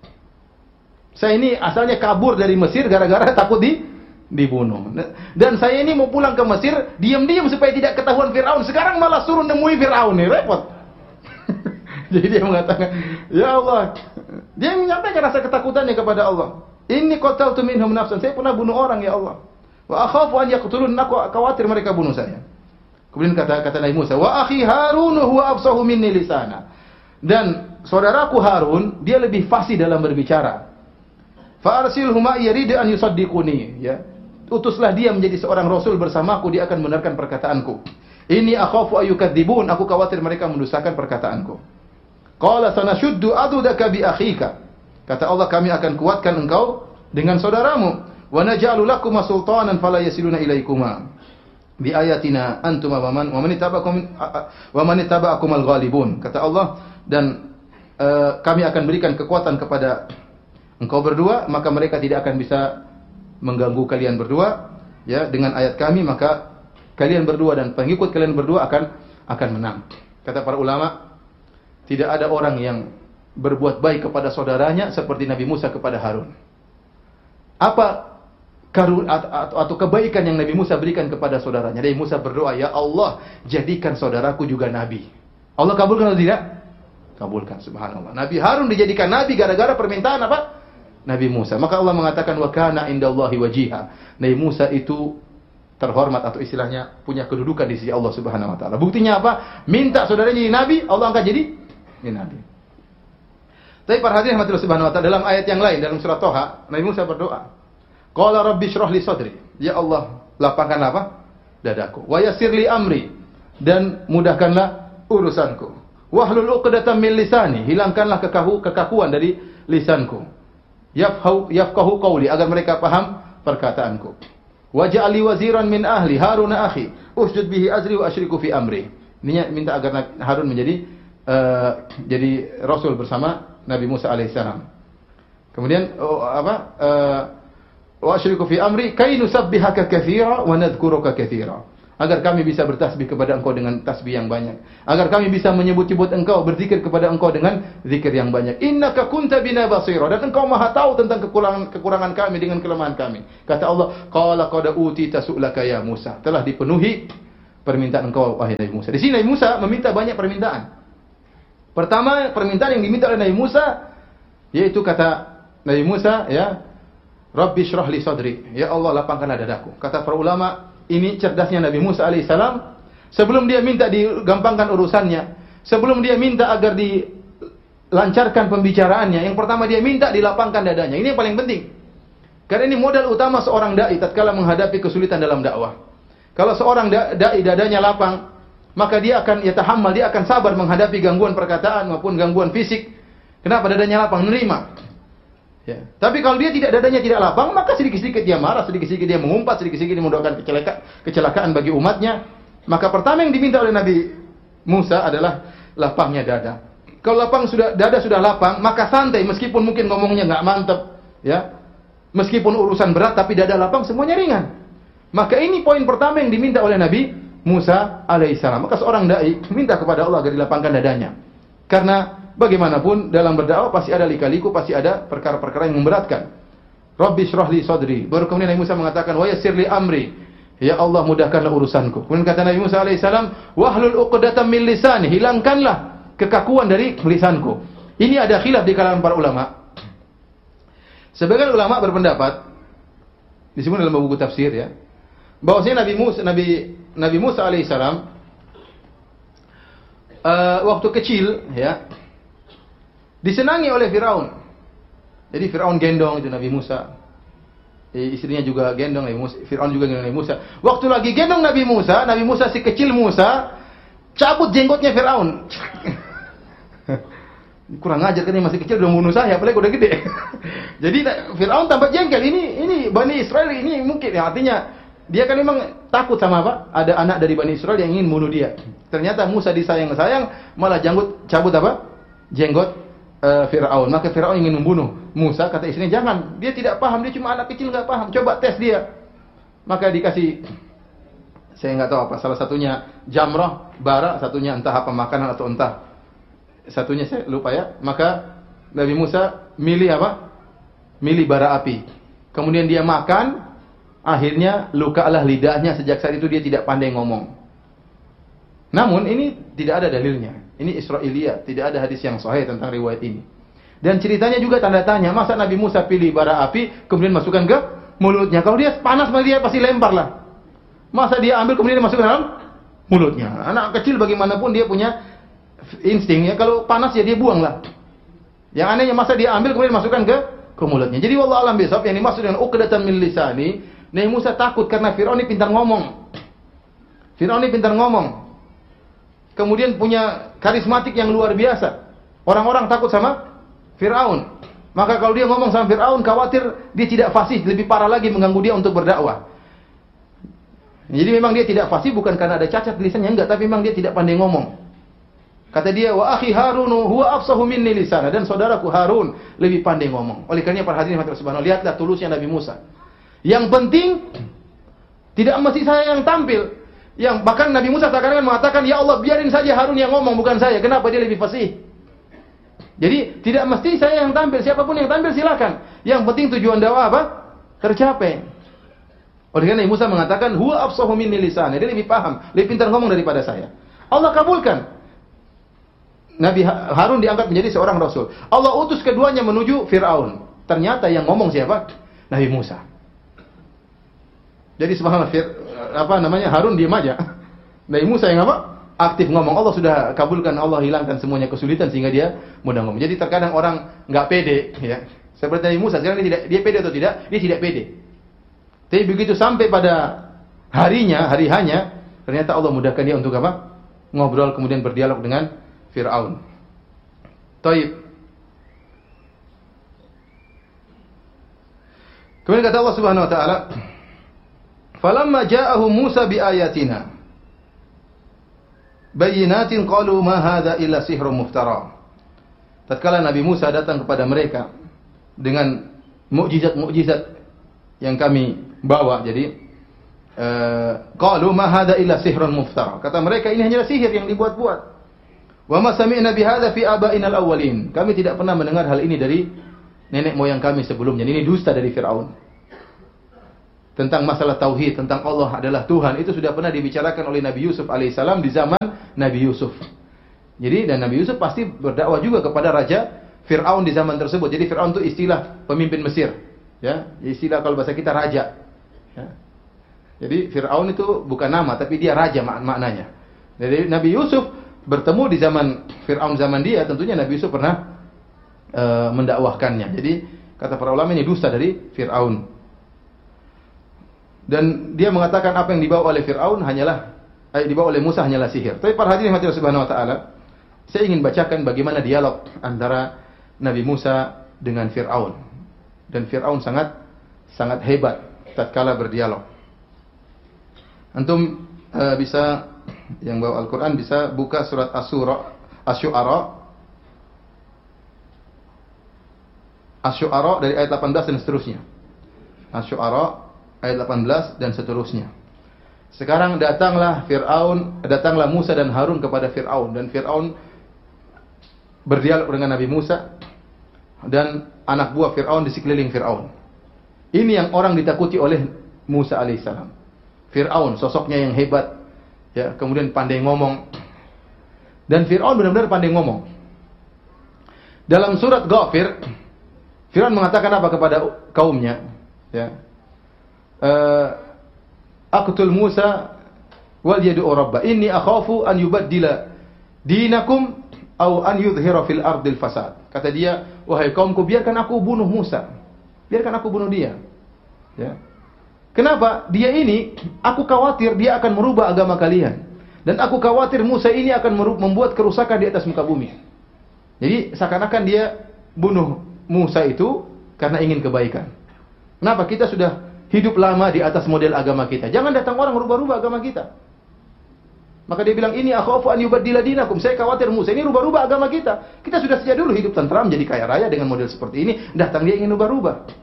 Saya ini asalnya kabur dari Mesir gara-gara takut di dibunuh. Dan saya ini mau pulang ke Mesir, diam-diam supaya tidak ketahuan Firaun. Sekarang malah suruh nemui Firaun, nih repot. Jadi dia mengatakan, "Ya Allah." Dia menyampaikan rasa ketakutannya kepada Allah. Inni qataltu minhum nafsan. Saya pernah bunuh orang, ya Allah. Wa akhafu an yaqtulun. Aku khawatir mereka bunuh saya. Kemudian kata kata Nabi Musa, "Wa akhi Harun huwa afsahu minni lisana." Dan saudaraku Harun, dia lebih fasih dalam berbicara. Fa arsilhu ma yurid an yusaddiquni, ya. Utuslah dia menjadi seorang rasul bersamaku, dia akan membenarkan perkataanku. Inni akhafu ayyukadzibun. Aku khawatir mereka mendustakan perkataanku. Qala sanashuddu adudaka bi akhika. Kata Allah, kami akan kuatkan engkau dengan saudaramu. Wa naj'alu lakum sultanan fala yasiluna ilaikuma. Bi ayatina antum wa man wa man tabi'akum wa man tabi'akum al-ghalibun. Kata Allah, dan uh, kami akan berikan kekuatan kepada engkau berdua, maka mereka tidak akan bisa mengganggu kalian berdua, ya, dengan ayat kami, maka kalian berdua dan pengikut kalian berdua akan akan menang. Kata para ulama, tidak ada orang yang berbuat baik kepada saudaranya seperti Nabi Musa kepada Harun. Apa karun atau, atau kebaikan yang Nabi Musa berikan kepada saudaranya? Nabi Musa berdoa, "Ya Allah, jadikan saudaraku juga nabi." Allah kabulkan atau tidak? Kabulkan, subhanallah. Nabi Harun dijadikan nabi gara-gara permintaan apa? Nabi Musa. Maka Allah mengatakan, "Wa kana indallahi wajiha." Nabi Musa itu terhormat atau istilahnya punya kedudukan di sisi Allah Subhanahu wa taala. Buktinya apa? Minta saudaranya jadi nabi, Allah angkat jadi jadi nabi. Tapi para hadirin rahmatillah subhanahu wa ta'ala, dalam ayat yang lain dalam surat Thaha, Nabi Musa berdoa, "Qala rabbi shrah li sadri." Ya Allah, lapangkanlah apa? Dadaku. Wa yassir li amri, dan mudahkanlah urusanku. Wahlul 'uqdatam min lisani, hilangkanlah kekaku kekakuan dari lisanku. Yafqahu yafqahu qawli, agar mereka paham perkataanku. Waj'al li waziran min ahli Harun akhi, usjud bihi azri wa asyriku fi amri. Ini minta agar Harun menjadi uh, jadi rasul bersama Nabi Musa alaihissalam. Kemudian oh, apa? Wa asyriku fi amri kay nusabbihaka katsira wa nadhkuruka katsira. agar kami bisa bertasbih kepada Engkau dengan tasbih yang banyak, agar kami bisa menyebut-nyebut Engkau, berzikir kepada Engkau dengan zikir yang banyak. Innaka kunta bina basira, dan Engkau Maha tahu tentang kekurangan kekurangan kami dengan kelemahan kami. Kata Allah, qala qad utita su'laka ya Musa, telah dipenuhi permintaan Engkau wahai Nabi Musa. Di sini Nabi Musa meminta banyak permintaan. Pertama, permintaan yang diminta oleh Nabi Musa yaitu kata Nabi Musa, ya, Rabbi syrah li sadri, ya Allah lapangkanlah dadaku. Kata para ulama, ini cerdasnya Nabi Musa alaihissalam. Sebelum dia minta digampangkan urusannya, sebelum dia minta agar dilancarkan pembicaraannya, yang pertama dia minta dilapangkan dadanya. Ini yang paling penting. Karena ini modal utama seorang dai tatkala menghadapi kesulitan dalam dakwah. Kalau seorang dai dadanya lapang, maka dia akan yatahammal, dia akan sabar menghadapi gangguan perkataan maupun gangguan fisik. Kenapa dadanya lapang? Menerima. Ya. Tapi kalau dia tidak dadanya tidak lapang, maka sedikit-sedikit dia marah, sedikit-sedikit dia mengumpat, sedikit-sedikit dia mendoakan kecelakaan, kecelakaan bagi umatnya. Maka pertama yang diminta oleh Nabi Musa adalah lapangnya dada. Kalau lapang sudah dada sudah lapang, maka santai meskipun mungkin ngomongnya nggak mantap, ya. Meskipun urusan berat tapi dada lapang semuanya ringan. Maka ini poin pertama yang diminta oleh Nabi Musa alaihissalam. Maka seorang dai minta kepada Allah agar dilapangkan dadanya. Karena bagaimanapun dalam berdakwah pasti ada lika-liku, pasti ada perkara-perkara yang memberatkan. Rabbi syrah li sadri. Baru kemudian Nabi Musa mengatakan wa yassir li amri. Ya Allah mudahkanlah urusanku. Kemudian kata Nabi Musa alaihissalam, wahlul uqdatam min lisani, hilangkanlah kekakuan dari lisanku. Ini ada khilaf di kalangan para ulama. Sebagian ulama berpendapat disebut dalam buku tafsir, ya, bahwasanya Nabi Musa Nabi Nabi Musa alaihissalam uh, waktu kecil, ya, disenangi oleh Firaun. Jadi Firaun gendong itu Nabi Musa. Eh, istrinya juga gendong Nabi Musa. Firaun juga gendong Nabi Musa. Waktu lagi gendong Nabi Musa, Nabi Musa si kecil Musa cabut jenggotnya Firaun. Kurang ajar kan, masih kecil udah bunuh saya, apalagi udah gede. Jadi Firaun tampak jengkel. Ini ini Bani Israel ini mungkin, ya, artinya dia kan memang takut sama apa? Ada anak dari Bani Israel yang ingin bunuh dia. Ternyata Musa disayang-sayang malah janggut cabut apa? Jenggot Uh, Firaun. Maka Firaun ingin membunuh Musa. Kata istrinya, jangan, dia tidak paham, dia cuma anak kecil nggak paham, coba tes dia. Maka dikasih, saya nggak tahu apa, salah satunya jamrah, bara, satunya entah apa makanan atau entah satunya saya lupa, ya. Maka Nabi Musa milih apa? Milih bara api. Kemudian dia makan, akhirnya lukalah lidahnya. Sejak saat itu dia tidak pandai ngomong. Namun ini tidak ada dalilnya. Ini Israiliyat, tidak ada hadis yang sahih tentang riwayat ini. Dan ceritanya juga tanda tanya, masa Nabi Musa pilih bara api kemudian masukkan ke mulutnya? Kalau dia panas, maka dia pasti lempar lah. Masa dia ambil kemudian masukkan dalam mulutnya? Anak kecil bagaimanapun dia punya insting, ya, kalau panas ya dia buang lah. Yang anehnya masa dia ambil kemudian masukkan ke ke mulutnya. Jadi wallahu alam bisawab, yang dimaksud dengan uqdatan min lisani, Nabi Musa takut karena Firaun ini pintar ngomong. Firaun ini pintar ngomong. Kemudian punya karismatik yang luar biasa. Orang-orang takut sama Firaun. Maka kalau dia ngomong sama Firaun, khawatir dia tidak fasih, lebih parah lagi mengganggu dia untuk berdakwah. Jadi memang dia tidak fasih bukan karena ada cacat lisannya, enggak, tapi memang dia tidak pandai ngomong. Kata dia, wa akhi Harun huwa afsahu minni lisana, dan saudaraku Harun lebih pandai ngomong. Oleh karena para hadirin subhanallah, lihatlah tulusnya Nabi Musa. Yang penting tidak mesti saya yang tampil. Yang bahkan Nabi Musa terkadang mengatakan, ya Allah biarin saja Harun yang ngomong, bukan saya. Kenapa? Dia lebih fasih. Jadi tidak mesti saya yang tampil, siapapun yang tampil silakan. Yang penting tujuan dakwah apa? Tercapai. Oleh karena Nabi Musa mengatakan, huwa afsahu minni lisan. Dia lebih paham, lebih pintar ngomong daripada saya. Allah kabulkan. Nabi Harun diangkat menjadi seorang rasul. Allah utus keduanya menuju Firaun. Ternyata yang ngomong siapa? Nabi Musa. Jadi subhanallah, apa namanya, Harun diam aja. Nabi Musa yang apa? Aktif ngomong. Allah sudah kabulkan, Allah hilangkan semuanya kesulitan sehingga dia mudah ngomong. Jadi terkadang orang nggak pede, ya. Seperti Nabi Musa, sekarang dia tidak, dia pede atau tidak? Dia tidak pede. Tapi begitu sampai pada harinya, hari hanya, ternyata Allah mudahkan dia untuk apa? Ngobrol, kemudian berdialog dengan Firaun. Taib. Kemudian kata Allah Subhanahu wa taala, falamma ja'ahu Musa biayatina bayyinatin qalu ma hadza illa sihrun muftara. Tatkala Nabi Musa datang kepada mereka dengan mukjizat-mukjizat yang kami bawa, jadi qalu ma hadza illa sihrun muftara. Kata mereka ini hanyalah sihir yang dibuat-buat. Wa ma sami'na bihadza fi aba'ina al-awwalin. Kami tidak pernah mendengar hal ini dari nenek moyang kami sebelumnya. Ini dusta dari Firaun. Tentang masalah tauhid, tentang Allah adalah Tuhan, itu sudah pernah dibicarakan oleh Nabi Yusuf alaihissalam di zaman Nabi Yusuf. Jadi dan Nabi Yusuf pasti berdakwah juga kepada raja Firaun di zaman tersebut. Jadi Firaun itu istilah pemimpin Mesir, ya. Istilah kalau bahasa kita raja. Ya. Jadi Firaun itu bukan nama, tapi dia raja mak maknanya. Jadi Nabi Yusuf bertemu di zaman Firaun zaman dia, tentunya Nabi Yusuf pernah uh, mendakwahkannya. Jadi kata para ulama ini dusta dari Firaun. Dan dia mengatakan apa yang dibawa oleh Firaun hanyalah eh, dibawa oleh Musa hanyalah sihir. Tapi para hadirin hadirat Subhanahu wa taala, saya ingin bacakan bagaimana dialog antara Nabi Musa dengan Firaun. Dan Firaun sangat sangat hebat tatkala berdialog. Antum uh, bisa yang bawa Al-Qur'an bisa buka surat Asy-Syu'ara Asy-Syu'ara Asy-Syu'ara dari ayat delapan belas dan seterusnya. Asy-Syu'ara ayat delapan belas dan seterusnya. Sekarang datanglah Fir'aun, datanglah Musa dan Harun kepada Fir'aun, dan Fir'aun berdialog dengan Nabi Musa dan anak buah Fir'aun di sekeliling Fir'aun. Ini yang orang ditakuti oleh Musa alaihissalam. Fir'aun sosoknya yang hebat, ya, kemudian pandai ngomong. Dan Fir'aun benar-benar pandai ngomong. Dalam surat Ghafir, Fir'aun mengatakan apa kepada kaumnya? Ya. Uh, Aqtul Musa wal yad'u rabba inni akhafu an yubaddila dinakum aw an yudhhira fil ardil fasad. Kata dia, wahai kaumku, biarkan aku bunuh Musa. Biarkan aku bunuh dia. Ya. Kenapa? Dia ini, aku khawatir dia akan merubah agama kalian. Dan aku khawatir Musa ini akan membuat kerusakan di atas muka bumi. Jadi seakan-akan dia bunuh Musa itu karena ingin kebaikan. Kenapa? Kita sudah hidup lama di atas model agama kita. Jangan datang orang merubah-rubah agama kita. Maka dia bilang, ini akhafu an yubaddila dinakum. Saya khawatir Musa ini rubah-rubah agama kita. Kita sudah sejak dulu hidup tentram, jadi kaya raya dengan model seperti ini. Datang dia ingin rubah-rubah.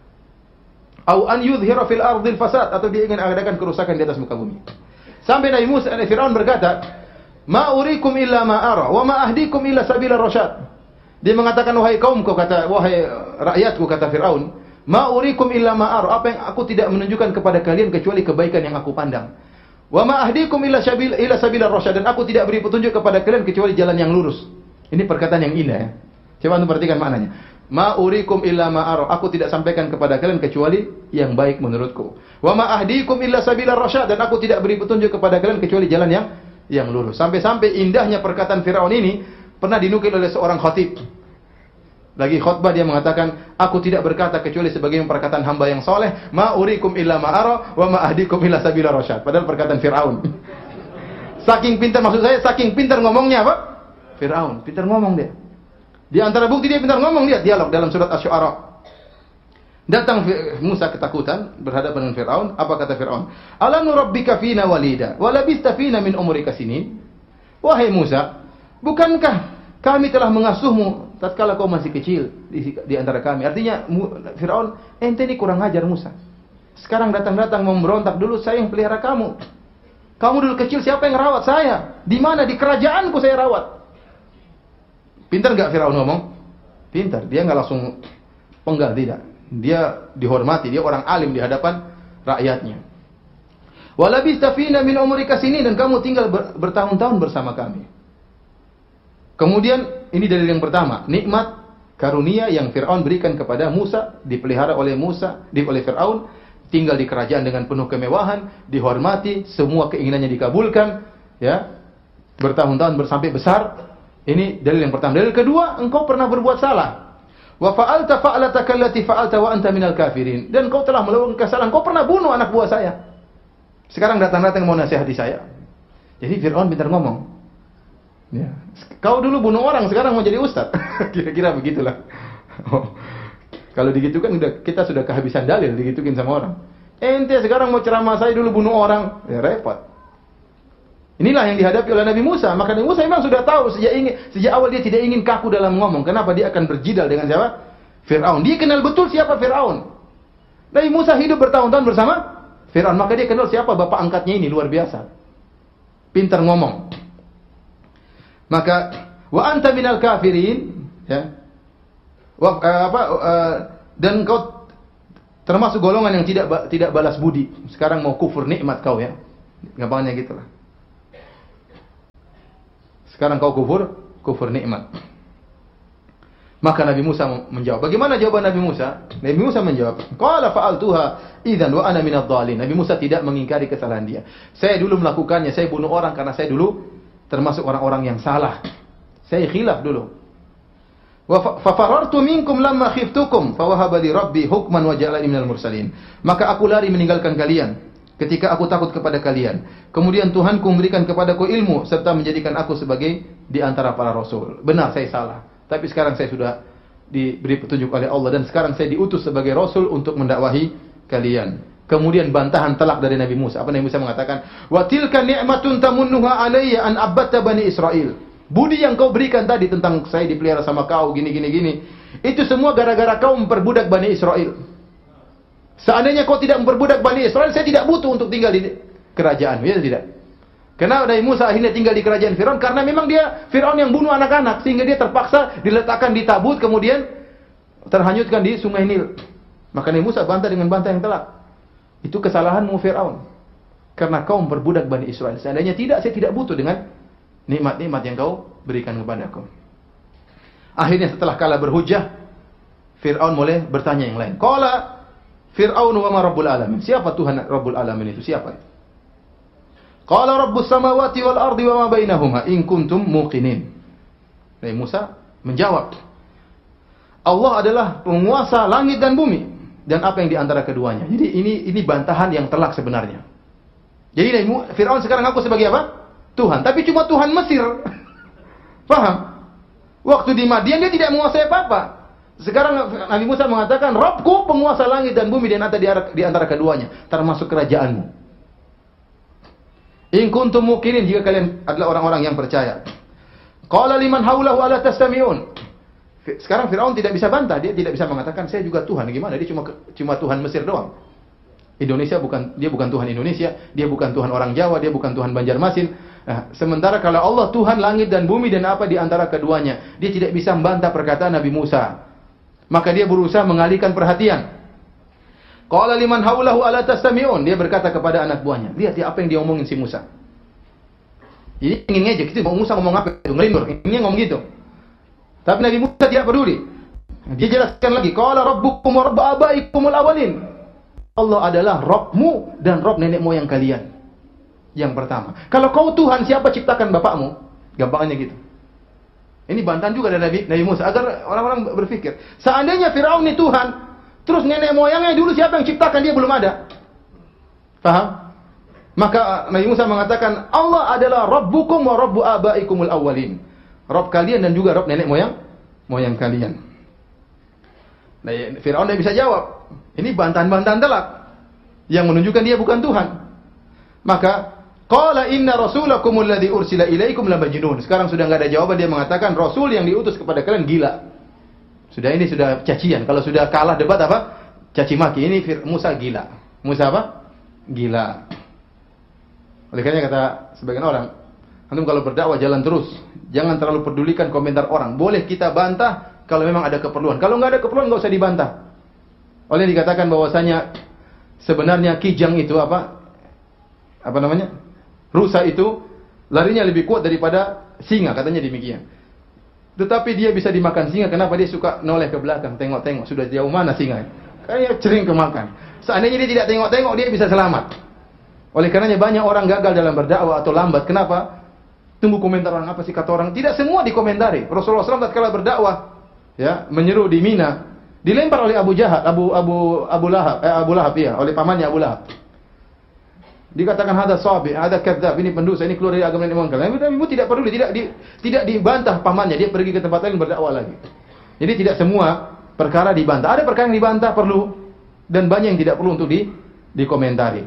Au an yudhhira fil ardil fasad, atau dia ingin mengadakan kerusakan di atas muka bumi. Sampai Nabi Musa dan Firaun berkata, "Ma urikum illa ma ara wa ma ahdikum illa sabila rasyad." Dia mengatakan, wahai kaumku, kata wahai rakyatku, kata Firaun, "Ma urikum illa ma ara." Apa yang aku tidak menunjukkan kepada kalian kecuali kebaikan yang aku pandang. "Wa ma ahdikum illa sabila illa sabila rasyad." Dan aku tidak beri petunjuk kepada kalian kecuali jalan yang lurus. Ini perkataan yang indah, ya. Coba antum perhatikan maknanya. Ma urikum illa ma ara. Aku tidak sampaikan kepada kalian kecuali yang baik menurutku. Wa ma ahdikum illa sabila rasyad. Dan aku tidak beri petunjuk kepada kalian kecuali jalan yang yang lurus. Sampai-sampai indahnya perkataan Firaun ini pernah dinukil oleh seorang khatib. Lagi khutbah dia mengatakan, aku tidak berkata kecuali sebagai perkataan hamba yang soleh. Ma urikum illa ma ara wa ma ahdikum illa sabila rasyad. Padahal perkataan Firaun. Saking pintar, maksud saya saking pintar ngomongnya apa? Firaun, pintar ngomong dia. Di antara bukti dia pintar ngomong, lihat dialog dalam surat Asy-Syu'ara. Datang Musa ketakutan berhadapan dengan Firaun. Apa kata Firaun? Alam nurabbika fina walida wa labista fina min umrika sinin? Wahai Musa, bukankah kami telah mengasuhmu tatkala kau masih kecil di, di antara kami? Artinya Firaun, ente ini kurang ajar Musa. Sekarang datang-datang memberontak, dulu saya yang pelihara kamu. Kamu dulu kecil siapa yang rawat saya? Di mana? Di kerajaanku saya rawat. Pintar enggak Firaun ngomong? Pintar. Dia enggak langsung penggal, tidak. Dia dihormati, dia orang alim di hadapan rakyatnya. Walabista fina min umrika sinin, dan kamu tinggal ber, bertahun-tahun bersama kami. Kemudian ini dalil yang pertama, nikmat karunia yang Firaun berikan kepada Musa, dipelihara oleh Musa, di oleh Firaun, tinggal di kerajaan dengan penuh kemewahan, dihormati, semua keinginannya dikabulkan, ya. Bertahun-tahun bersampai besar. Ini dalil yang pertama. Dalil kedua, engkau pernah berbuat salah. Wa fa'alta fa'lataka allati fa'alta wa anta minal kafirin. Dan kau telah melakukan kesalahan. Kau pernah bunuh anak buah saya. Sekarang datang-datang mau nasihati saya. Jadi Fir'aun pintar ngomong. Ya. Kau dulu bunuh orang, sekarang mau jadi ustaz. Kira-kira begitulah. Oh. Kalau digitukan udah kita sudah kehabisan dalil digitukin sama orang. Ente sekarang mau ceramah, saya dulu bunuh orang. Ya repot. Inilah yang dihadapi oleh Nabi Musa. Maka Nabi Musa memang sudah tahu sejak ingin, sejak awal dia tidak ingin kaku dalam ngomong. Kenapa dia akan berjidal dengan siapa? Fir'aun. Dia kenal betul siapa Fir'aun. Nabi Musa hidup bertahun-tahun bersama Fir'aun. Maka dia kenal siapa bapak angkatnya ini, luar biasa. Pintar ngomong. Maka wa anta minal kafirin, ya. Wa, uh, apa uh, dan kau termasuk golongan yang tidak tidak balas budi. Sekarang mau kufur nikmat kau, ya. Gampangnya gitulah. Sekarang kau kufur, kufur nikmat. Maka Nabi Musa menjawab. Bagaimana jawaban Nabi Musa? Nabi Musa menjawab, "Qala fa'altuha idzan wa ana minadh dhalin." Nabi Musa tidak mengingkari kesalahan dia. Saya dulu melakukannya, saya bunuh orang karena saya dulu termasuk orang-orang yang salah. Saya khilaf dulu. Wa fa farartu minkum lamma khiftukum fa wahaba li rabbi hukman wa ja'alani minal mursalin. Maka aku lari meninggalkan kalian ketika aku takut kepada kalian. Kemudian Tuhanku memberikan kepadaku ilmu serta menjadikan aku sebagai di antara para rasul. Benar, saya salah. Tapi sekarang saya sudah diberi petunjuk oleh Allah dan sekarang saya diutus sebagai rasul untuk mendakwahi kalian. Kemudian bantahan telak dari Nabi Musa. Apa Nabi Musa mengatakan? Wa tilka ni'matun tamunnuha alayya an abatta bani Israil. Budi yang kau berikan tadi tentang saya dipelihara sama kau gini gini gini. Itu semua gara-gara kau memperbudak Bani Israel. Seandainya kau tidak memperbudak Bani Israel, saya tidak butuh untuk tinggal di kerajaan. Ya tidak? Kenapa Nabi Musa akhirnya tinggal di kerajaan Firaun? Karena memang dia Firaun yang bunuh anak-anak sehingga dia terpaksa diletakkan di tabut kemudian terhanyutkan di Sungai Nil. Maka Nabi Musa bantah dengan bantah yang telak. Itu kesalahanmu Firaun. Karena kau memperbudak Bani Israel. Seandainya tidak, saya tidak butuh dengan nikmat-nikmat yang kau berikan kepadaku. Akhirnya setelah kalah berhujjah, Fir'aun mulai bertanya yang lain. Qala Fir'aun wa ma rabbul alamin. Siapa Tuhan Rabbul Alamin itu? Siapa? Qala rabbus samawati wal ardi wa ma bainahuma in kuntum muqinin. Nabi Musa menjawab, Allah adalah penguasa langit dan bumi dan apa yang di antara keduanya. Jadi ini ini bantahan yang telak sebenarnya. Jadi Nabi Fir'aun sekarang ngaku sebagai apa? Tuhan, tapi cuma Tuhan Mesir. Paham? Waktu di Madian dia tidak menguasai apa-apa. Sekarang Nabi Musa mengatakan, Rabbku penguasa langit dan bumi dan di antara keduanya, termasuk kerajaanmu. In kuntum muqinin, jika kalian adalah orang-orang yang percaya. Qala liman haulahu ala tastami'un. Sekarang Firaun tidak bisa bantah, dia tidak bisa mengatakan saya juga Tuhan. Gimana? Dia cuma cuma Tuhan Mesir doang. Indonesia bukan dia bukan Tuhan Indonesia, dia bukan Tuhan orang Jawa, dia bukan Tuhan Banjarmasin. Nah, sementara kalau Allah Tuhan langit dan bumi dan apa di antara keduanya, dia tidak bisa membantah perkataan Nabi Musa. Maka dia berusaha mengalihkan perhatian. Qala liman haulahu ala tastami'un, dia berkata kepada anak buahnya, lihat ya apa yang dia omongin si Musa. Ini ingin ngejek, itu Musa ngomong apa itu? Ngelindur, ingin ngomong gitu. Tapi Nabi Musa tidak peduli. Dia jelaskan lagi, qala rabbukum wa rabb abaikumul awwalin. Allah adalah Rabbmu dan Rabb nenek moyang kalian. Yang pertama. Kalau kau Tuhan, siapa ciptakan bapakmu? Gampangnya gitu. Ini bantahan juga dari Nabi, Nabi Musa agar orang-orang berpikir, seandainya Firaun ini Tuhan, terus nenek moyangnya dulu siapa yang ciptakan, dia belum ada. Paham? Maka Nabi Musa mengatakan, Allah adalah Rabbukum wa Rabbu abaikumul awwalin. Rabb kalian dan juga Rabb nenek moyang moyang kalian. Nah, Firaun tidak bisa jawab. Ini bantahan-bantahan telak yang menunjukkan dia bukan Tuhan. Maka qala inna rasulakumul ladzi ursila ilaikum la majnun. Sekarang sudah enggak ada jawaban, dia mengatakan rasul yang diutus kepada kalian gila. Sudah ini sudah cacian. Kalau sudah kalah debat apa? Caci maki. Ini Musa gila. Musa apa? Gila. Oleh karena kata sebagian orang, antum kalau berdakwah jalan terus. Jangan terlalu pedulikan komentar orang. Boleh kita bantah kalau memang ada keperluan. Kalau enggak ada keperluan enggak usah dibantah. Oleh dikatakan bahwasanya sebenarnya kijang itu apa? Apa namanya? Rusa itu larinya lebih kuat daripada singa, katanya demikian. Tetapi dia bisa dimakan singa, kenapa dia suka noleh ke belakang, tengok-tengok, sudah jauh mana singa? Kayaknya sering kemakan. Seandainya dia tidak tengok-tengok, dia bisa selamat. Oleh karenanya banyak orang gagal dalam berdakwah atau lambat. Kenapa? Tunggu komentar orang, apa sih kata orang? Tidak semua dikomentari. Rasulullah shallallahu alaihi wasallam tatkala berdakwah, ya, menyeru di Mina, dilempar oleh Abu Jahal, Abu Abu Abu Lahab, eh, Abu Lahab ya, oleh pamannya Abu Lahab. Dikatakan hada sabi, hada kadzab, ini pendusta, ini keluar dari agama Imam kalian. Nabi Muhammad tidak peduli, tidak di, tidak dibantah pamannya, dia pergi ke tempat lain berdakwah lagi. Jadi tidak semua perkara dibantah. Ada perkara yang dibantah perlu dan banyak yang tidak perlu untuk di dikomentari.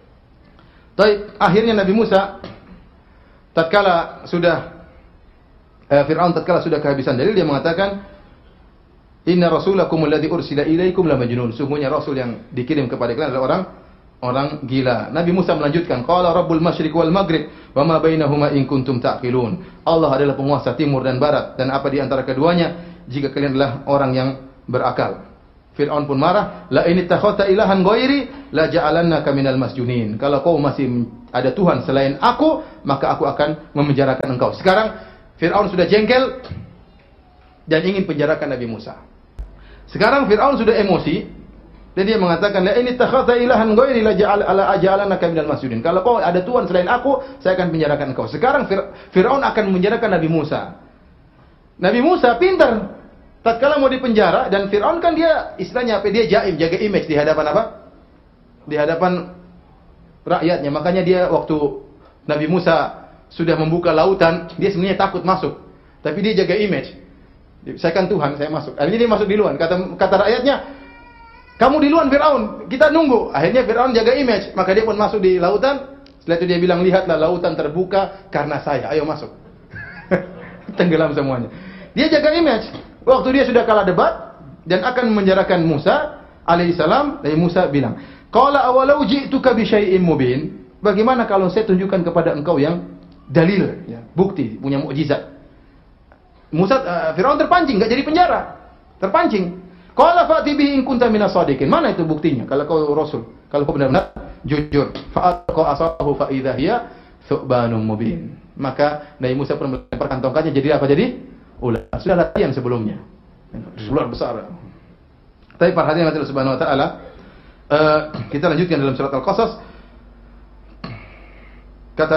Tapi akhirnya Nabi Musa tatkala sudah eh, Fir'aun tatkala sudah kehabisan dalil, dia mengatakan inna rasulakum alladzi ursila ilaikum la majnun. Sungguhnya rasul yang dikirim kepada kalian adalah orang orang gila. Nabi Musa melanjutkan, qala rabbul masyriq wal maghrib wa ma bainahuma in kuntum taqilun. Allah adalah penguasa timur dan barat dan apa di antara keduanya jika kalian adalah orang yang berakal. Fir'aun pun marah, la in ittakhadta ilahan ghairi la ja'alannaka minal masjunin. Kalau kau masih ada Tuhan selain aku, maka aku akan memenjarakan engkau. Sekarang Fir'aun sudah jengkel dan ingin penjarakan Nabi Musa. Sekarang Fir'aun sudah emosi dan dia mengatakan, la in ittakhadta ilahan ghairi la ja'al ala aj'alannaka minal masjunin. Kalau kau ada Tuhan selain aku, saya akan penjarakan engkau. Sekarang Fir'aun akan menjarakan Nabi Musa. Nabi Musa pintar. Tatkala mau dipenjara dan Fir'aun kan dia istilahnya apa? Dia jaim, jaga image di hadapan apa? Di hadapan rakyatnya. Makanya dia waktu Nabi Musa sudah membuka lautan, dia sebenarnya takut masuk. Tapi dia jaga image. Saya kan Tuhan, saya masuk. Akhirnya dia masuk duluan. Kata kata rakyatnya, kamu duluan Fir'aun, kita nunggu. Akhirnya Fir'aun jaga image, maka dia pun masuk di lautan. Setelah itu dia bilang, lihatlah lautan terbuka karena saya, ayo masuk. Tenggelam semuanya. Dia jaga image. Waktu dia sudah kalah debat dan akan memenjarakan Musa alaihissalam, Nabi Musa bilang, qala awalau ji'tuka bi syai'in mubin. Bagaimana kalau saya tunjukkan kepada engkau yang dalil, ya, bukti, punya mukjizat. Musa uh, Firaun terpancing, enggak jadi penjara. Terpancing. Qala fa'ti bihi in kunta minas shadiqin. Mana itu buktinya? Kalau kau rasul, kalau kau benar-benar jujur. Fa'alqa asahu fa idza hiya thubanun mubin. Maka Nabi Musa pun melemparkan tongkatnya, jadi apa jadi? Ular. Sudah latihan sebelumnya. Ular besar. Tapi perhatian Allah Subhanahu wa taala, uh, kita lanjutkan dalam surat Al-Qasas. Kata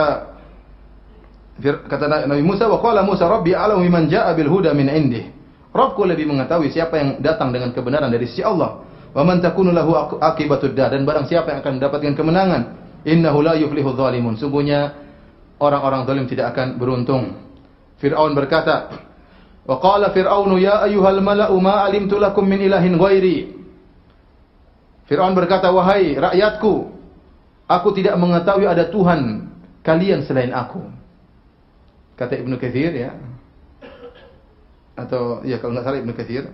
kata Nabi Musa, wa qala Musa rabbi a'lamu man jaa'a bil huda min indih. Rabbku lebih mengetahui siapa yang datang dengan kebenaran dari sisi Allah. Wa man takunu lahu aqibatud dar, dan barang siapa yang akan mendapatkan kemenangan. Innahu la yuflihu dzalimun. Sungguhnya orang-orang zalim tidak akan beruntung. Fir'aun berkata, wa qala fir'aunu ya ayyuhal mala'u ma 'alimtu lakum min ilahin ghairi. Fir'aun berkata, wahai rakyatku, aku tidak mengetahui ada Tuhan kalian selain aku. Kata Ibnu Katsir, ya. Atau ya kalau enggak salah Ibnu Katsir,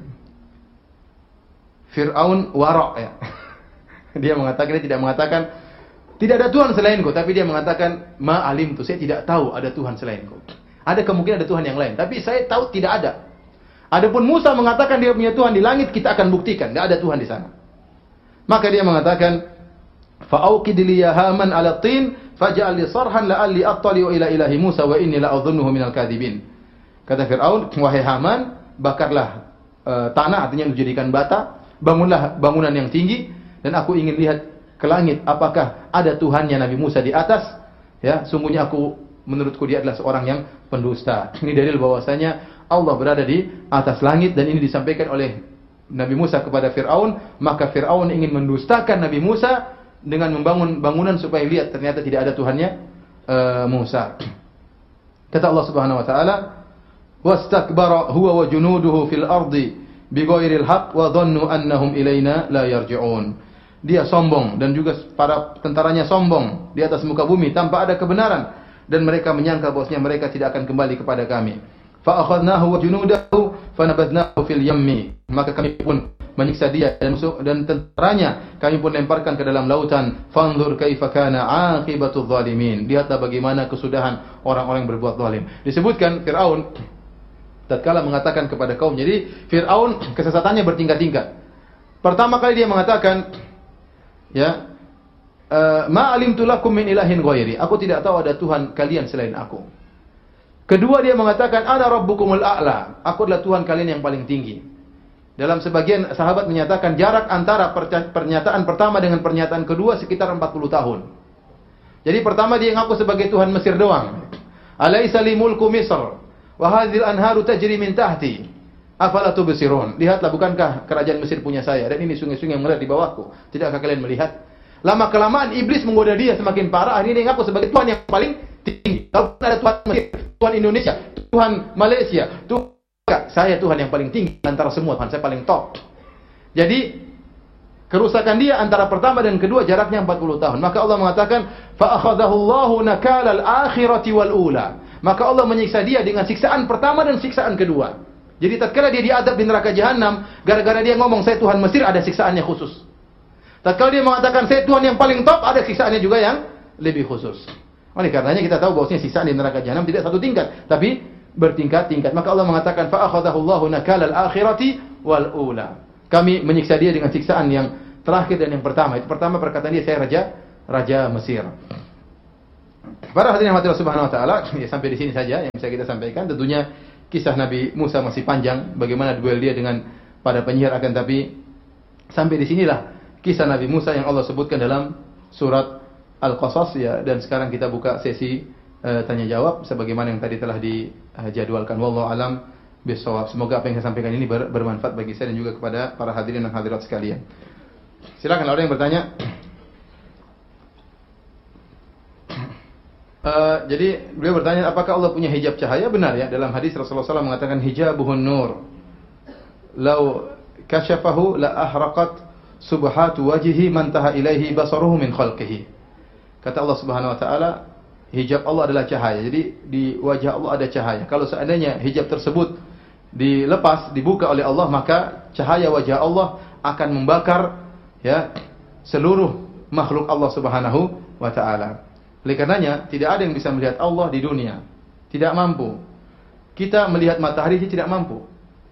Fir'aun wara', ya. Dia mengatakan, dia tidak mengatakan tidak ada Tuhan selainku, tapi dia mengatakan ma 'alimtu, saya tidak tahu ada Tuhan selainku. Ada kemungkinan ada Tuhan yang lain, tapi saya tahu tidak ada. Adapun Musa mengatakan dia punya Tuhan di langit, kita akan buktikan, tidak ada Tuhan di sana. Maka dia mengatakan, fa'auqid li ya Haman 'ala tin, faj'al li sarhan la'alli attali'u ila ilahi Musa wa inni la'adhunnuhu minal kadhibin. Kata Firaun, wahai Haman, bakarlah e, tanah, artinya dijadikan bata, bangunlah bangunan yang tinggi, dan aku ingin lihat ke langit, apakah ada Tuhannya Nabi Musa di atas? Ya, sungguhnya aku menurutku dia adalah seorang yang pendusta. Ini dalil bahwasanya Allah berada di atas langit, dan ini disampaikan oleh Nabi Musa kepada Fir'aun. Maka Fir'aun ingin mendustakan Nabi Musa dengan membangun bangunan supaya lihat ternyata tidak ada Tuhannya uh, Musa. Kata Allah Subhanahu wa taala, wastakbara huwa wa junuduhu fil ardi bighairil haqq wa dhannu annahum ilaina la yarji'un. Dia sombong dan juga para tentaranya sombong di atas muka bumi tanpa ada kebenaran, dan mereka menyangka bahwasanya mereka tidak akan kembali kepada kami. Fa akhadnahu wa junudahu fanabadnahu fil yammi. Maka kami pun menyiksa dia dan musuh dan tentaranya, kami pun lemparkan ke dalam lautan. Fanzur kaifa kana aqibatul zalimin. Lihatlah bagaimana kesudahan orang-orang yang berbuat zalim. Disebutkan Firaun tatkala mengatakan kepada kaum, jadi Firaun kesesatannya bertingkat-tingkat. Pertama kali dia mengatakan, ya, ma alimtu lakum min ilahin ghairi. Aku tidak tahu ada Tuhan kalian selain aku. Kedua dia mengatakan, ana rabbukumul a'la. Aku adalah Tuhan kalian yang paling tinggi. Dalam sebagian sahabat menyatakan jarak antara pernyataan pertama dengan pernyataan kedua sekitar empat puluh tahun. Jadi pertama dia ngaku sebagai Tuhan Mesir doang. Alaisa li mulku Misr wa hadhil anharu tajri min tahti. Afala tubsirun. Lihatlah, bukankah kerajaan Mesir punya saya, dan ini sungai-sungai yang mengalir di bawahku. Tidakkah kalian melihat? Lama kelamaan iblis menggoda dia semakin parah. Akhirnya dia ngaku sebagai Tuhan yang paling tinggi. Kalau ada Tuhan Mesir, Tuhan Indonesia, Tuhan Malaysia, Tuhan, saya Tuhan yang paling tinggi antara semua Tuhan, saya paling top. Jadi kerusakan dia antara pertama dan kedua jaraknya empat puluh tahun. Maka Allah mengatakan, fa akhadahu Allahu nakalal akhirati wal ula. Maka Allah menyiksa dia dengan siksaan pertama dan siksaan kedua. Jadi tatkala dia diadab di neraka jahanam, gara-gara dia ngomong saya Tuhan Mesir, ada siksaannya khusus. Tatkala dia mengatakan saya Tuhan yang paling top, ada siksaannya juga yang lebih khusus. Oleh karenanya kita tahu bahwasanya siksaan di neraka jahanam tidak satu tingkat, tapi bertingkat-tingkat. Maka Allah mengatakan fa akhadahu Allahu nakal al-akhirati wal ula. Kami menyiksa dia dengan siksaan yang terakhir dan yang pertama. Itu pertama perkataan dia, saya raja raja Mesir. Para hadirin yang Allah Subhanahu wa taala, ya sampai di sini saja yang bisa kita sampaikan. Tentunya kisah Nabi Musa masih panjang, bagaimana duel dia dengan para penyihir, akan tapi sampai di sinilah kisah Nabi Musa yang Allah sebutkan dalam surat Al-Qasas, ya. Dan sekarang kita buka sesi uh, tanya jawab sebagaimana yang tadi telah dijadwalkan. Wallahu alam bisawab. Semoga apa yang saya sampaikan ini ber bermanfaat bagi saya dan juga kepada para hadirin dan hadirat sekalian. Silakan ada yang bertanya. Uh, jadi beliau bertanya, apakah Allah punya hijab cahaya? Benar ya, dalam hadis Rasulullah shallallahu alaihi wasallam mengatakan hijabuhun nur. Lau kasyafahu la ahraqat subhatu wajhi man taha ilaihi basaruhu min khalqihi. Kata Allah Subhanahu wa taala, hijab Allah adalah cahaya. Jadi di wajah Allah ada cahaya. Kalau seandainya hijab tersebut dilepas, dibuka oleh Allah, maka cahaya wajah Allah akan membakar ya seluruh makhluk Allah Subhanahu wa taala. Oleh karenanya tidak ada yang bisa melihat Allah di dunia. Tidak mampu. Kita melihat matahari saja tidak mampu.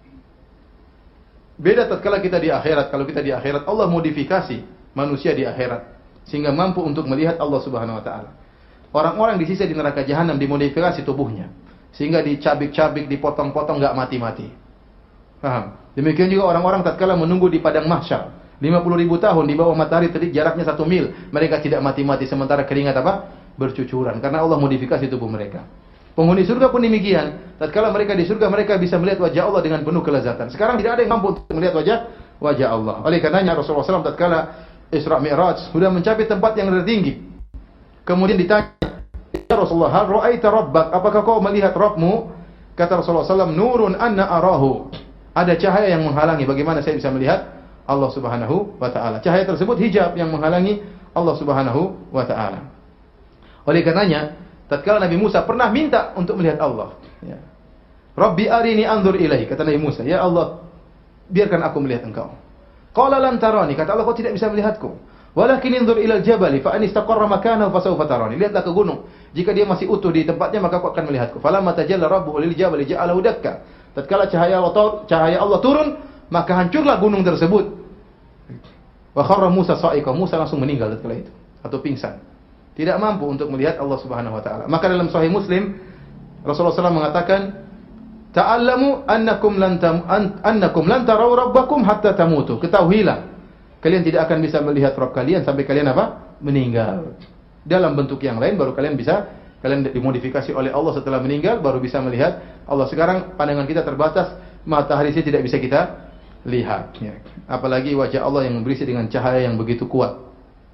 Beda tatkala kita di akhirat. Kalau kita di akhirat, Allah modifikasi manusia di akhirat sehingga mampu untuk melihat Allah Subhanahu wa taala. Orang-orang di sisa di neraka jahanam dimodifikasi tubuhnya sehingga dicabik-cabik, dipotong-potong, enggak mati-mati. Paham? Demikian juga orang-orang tatkala menunggu di padang mahsyar lima puluh ribu tahun di bawah matahari terik, jaraknya satu mil, mereka tidak mati-mati sementara keringat apa? Bercucuran karena Allah modifikasi tubuh mereka. Penghuni surga pun demikian. Tatkala mereka di surga, mereka bisa melihat wajah Allah dengan penuh kelezatan. Sekarang tidak ada yang mampu untuk melihat wajah wajah Allah. Oleh karenanya Rasulullah shallallahu alaihi wasallam tatkala Isra Mi'raj sudah mencapai tempat yang tertinggi. Kemudian ditanya, "Ya Rasulullah, hal ra'aita rabbak? Apakah kau melihat Rabbmu?" Kata Rasulullah shallallahu alaihi wasallam, "Nurun anna arahu." Ada cahaya yang menghalangi, bagaimana saya bisa melihat Allah Subhanahu wa taala. Cahaya tersebut hijab yang menghalangi Allah Subhanahu wa taala. Oleh karenanya, tatkala Nabi Musa pernah minta untuk melihat Allah, ya. Rabbi arini anzur ilaihi, kata Nabi Musa, ya Allah, biarkan aku melihat engkau. Qala lan tarani, kata Allah, kau tidak bisa melihatku. Walakin inzur ilal jabali fa in istaqarra makanahu fa sawfa tarani. Lihatlah ke gunung. Jika dia masih utuh di tempatnya, maka kau akan melihatku. Falamma tajalla rabbuhu lil jabali ja'alahu dakka. Tatkala cahaya Allah, cahaya Allah turun, maka hancurlah gunung tersebut. Wa kharra Musa sa'iqa, Musa langsung meninggal tatkala itu atau pingsan. Tidak mampu untuk melihat Allah Subhanahu wa taala. Maka dalam Sahih Muslim Rasulullah shallallahu alaihi wasallam mengatakan, "Ta'allamu annakum lan tam an, annakum lan tarau rabbakum hatta tamutu." Ketahuilah, kalian tidak akan bisa melihat Rabb kalian sampai kalian apa? Meninggal. Dalam bentuk yang lain baru kalian bisa, kalian dimodifikasi oleh Allah setelah meninggal baru bisa melihat Allah. Sekarang pandangan kita terbatas, matahari saja tidak bisa kita lihat, ya. Apalagi wajah Allah yang berisi dengan cahaya yang begitu kuat.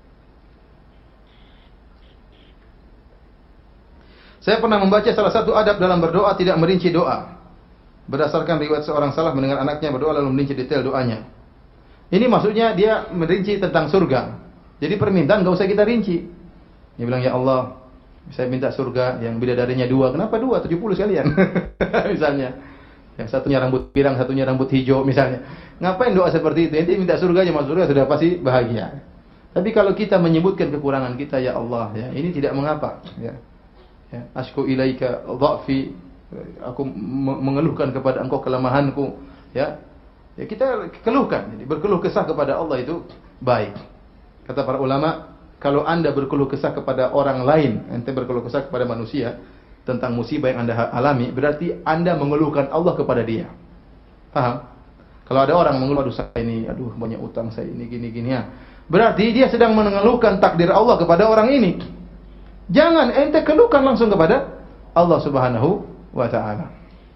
Saya pernah membaca salah satu adab dalam berdoa tidak merinci doa. Berdasarkan riwayat seorang salaf mendengar anaknya berdoa lalu merinci detail doanya. Ini maksudnya dia merinci tentang surga. Jadi permintaan enggak usah kita rinci. Dia bilang, ya Allah, saya minta surga yang bidadarinya dua. Kenapa dua? tujuh puluh sekalian. Misalnya. Yang satunya rambut pirang, satunya rambut hijau misalnya. Ngapain doa seperti itu? Nanti minta surga aja, masuk surga sudah pasti bahagia. Tapi kalau kita menyebutkan kekurangan kita, ya Allah, ya ini tidak mengapa. Ya. Ya, asku ilaika dha'fi, aku mengeluhkan kepada engkau kelemahanku, ya. Ya kita keluhkan. Jadi berkeluh kesah kepada Allah itu baik. Kata para ulama, kalau Anda berkeluh kesah kepada orang lain, ente berkeluh kesah kepada manusia tentang musibah yang Anda alami, berarti Anda mengeluhkan Allah kepada dia. Paham? Kalau ada orang mengeluh, aduh saya ini, aduh banyak utang saya ini gini-gini ya. Berarti dia sedang mengeluhkan takdir Allah kepada orang ini. Jangan ente keluhkan langsung kepada Allah Subhanahu wa taala.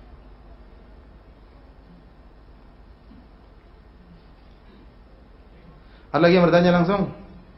Ada lagi yang bertanya langsung?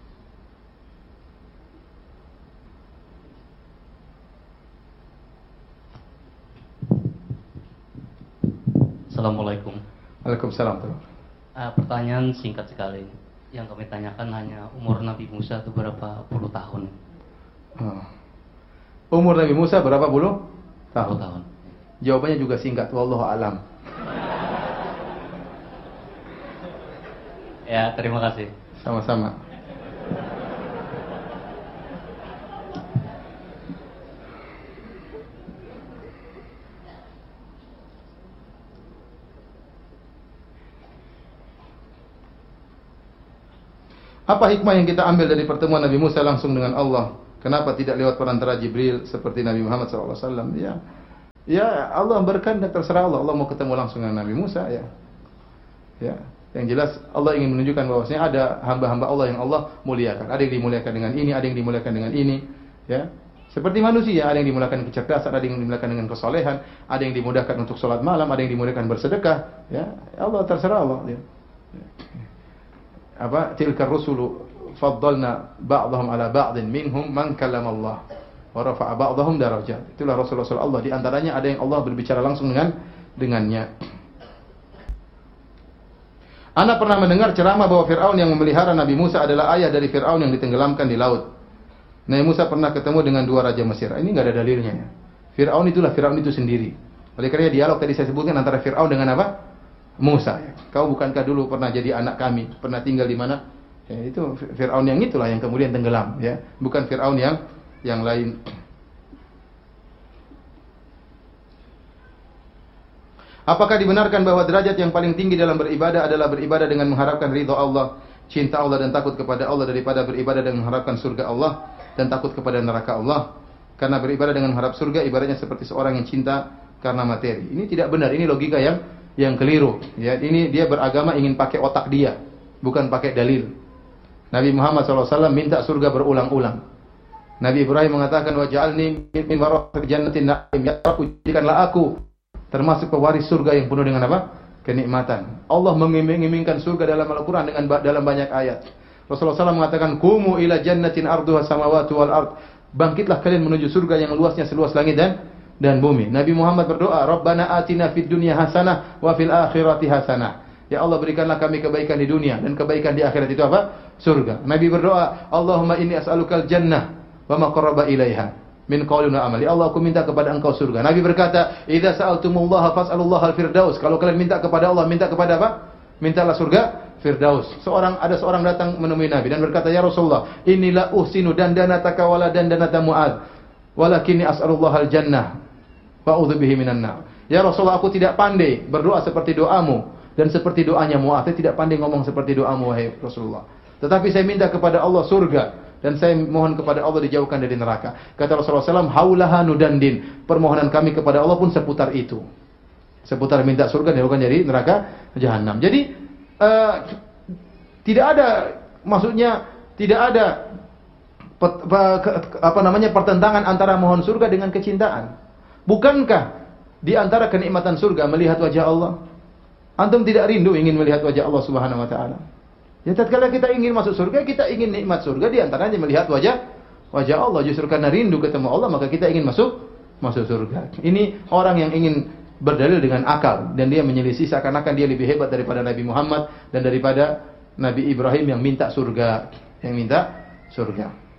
Assalamualaikum. Waalaikumsalam. Uh, pertanyaan singkat sekali. Yang kami tanyakan hanya umur Nabi Musa itu berapa puluh tahun? Oh. Umur Nabi Musa berapa puluh tahun? tahun. Jawabannya juga singkat, wallahu alam. Ya, terima kasih. Sama-sama. Apa hikmah yang kita ambil dari pertemuan Nabi Musa langsung dengan Allah? Kenapa tidak lewat perantara Jibril seperti Nabi Muhammad shallallahu alaihi wasallam? Ya, ya Allah berkehendak, terserah Allah. Allah mau ketemu langsung dengan Nabi Musa, ya. Ya, yang jelas Allah ingin menunjukkan bahwasanya ada hamba-hamba Allah yang Allah muliakan. Ada yang dimuliakan dengan ini, ada yang dimuliakan dengan ini, ya. Seperti manusia, ada yang dimuliakan kecerdasan, ada yang dimuliakan dengan kesolehan, ada yang dimudahkan untuk sholat malam, ada yang dimuliakan bersedekah, ya. Allah terserah Allah, ya. Apa tilkar rusulu faddalna ba'dahum ala ba'din minhum man kallama Allah wa rafa'a ba'dahum darajat. Itulah rasul-rasul Allah, di antaranya ada yang Allah berbicara langsung dengan dengannya. Ana pernah mendengar ceramah bahwa Firaun yang memelihara Nabi Musa adalah ayah dari Firaun yang ditenggelamkan di laut. Nabi Musa pernah ketemu dengan dua raja Mesir. Ini enggak ada dalilnya, ya. Firaun itulah Firaun itu sendiri. Oleh karena dialog tadi saya sebutkan antara Firaun dengan apa? Musa, ya. Kau bukankah dulu pernah jadi anak kami, pernah tinggal di mana? Ya, itu Firaun yang itulah yang kemudian tenggelam, ya. Bukan Firaun yang yang lain. Apakah dibenarkan bahwa derajat yang paling tinggi dalam beribadah adalah beribadah dengan mengharapkan ridha Allah, cinta Allah dan takut kepada Allah daripada beribadah dengan mengharapkan surga Allah dan takut kepada neraka Allah? Karena beribadah dengan mengharap surga ibaratnya seperti seorang yang cinta karena materi. Ini tidak benar, ini logika yang yang keliru, ya. Ini dia beragama ingin pakai otak dia, bukan pakai dalil. Nabi Muhammad shallallahu alaihi wasallam minta surga berulang-ulang. Nabi Ibrahim mengatakan, waj'alni min warathati jannatin na'im, ya Rabb, jadikanlah aku termasuk pewaris surga yang penuh dengan apa? Kenikmatan. Allah mengiming-imingkan surga dalam Al-Qur'an dengan dalam banyak ayat. Rasulullah shallallahu alaihi wasallam mengatakan, qumu ila jannatin arduha samawati wal ard. Bangkitlah kalian menuju surga yang luasnya seluas langit dan dan bumi. Nabi Muhammad berdoa, Rabbana atina fid dunya hasanah wa fil akhirati hasanah. Ya Allah, berikanlah kami kebaikan di dunia dan kebaikan di akhirat, itu apa? Surga. Nabi berdoa, Allahumma inni as'alukal jannah wa ma qarraba ilaiha min qaulin wa amal. Ya Allah, aku minta kepada Engkau surga. Nabi berkata, idza sa'altumullaha fas'alullaha al-firdaus. Kalau kalian minta kepada Allah, minta kepada apa? Mintalah surga Firdaus. Seorang ada seorang datang menemui Nabi dan berkata, ya Rasulullah, inilah uhsinu dandanataka wala dandanata Mu'adz, walakinni as'alullaha al-jannah wa'udzubihi minan nar. Ya Rasulullah, aku tidak pandai berdoa seperti doamu dan seperti doanya Mu'adz. Saya tidak pandai ngomong seperti doamu, wahai Rasulullah. Tetapi saya minta kepada Allah surga dan saya mohon kepada Allah dijauhkan dari neraka. Kata Rasulullah shallallahu alaihi wasallam, haulaha nudandin. Permohonan kami kepada Allah pun seputar itu. Seputar minta surga dijauhkan dari neraka jahanam. Jadi uh, tidak ada, maksudnya tidak ada pet, apa namanya pertentangan antara mohon surga dengan kecintaan. Bukankah di antara kenikmatan surga melihat wajah Allah? Antum tidak rindu ingin melihat wajah Allah Subhanahu wa taala? Ya, tatkala kita ingin masuk surga, kita ingin nikmat surga, di antaranya melihat wajah wajah Allah. Justru karena rindu ketemu Allah, maka kita ingin masuk masuk surga. Ini orang yang ingin berdalil dengan akal dan dia menyelisih seakan-akan dia lebih hebat daripada Nabi Muhammad dan daripada Nabi Ibrahim yang minta surga, yang minta surga.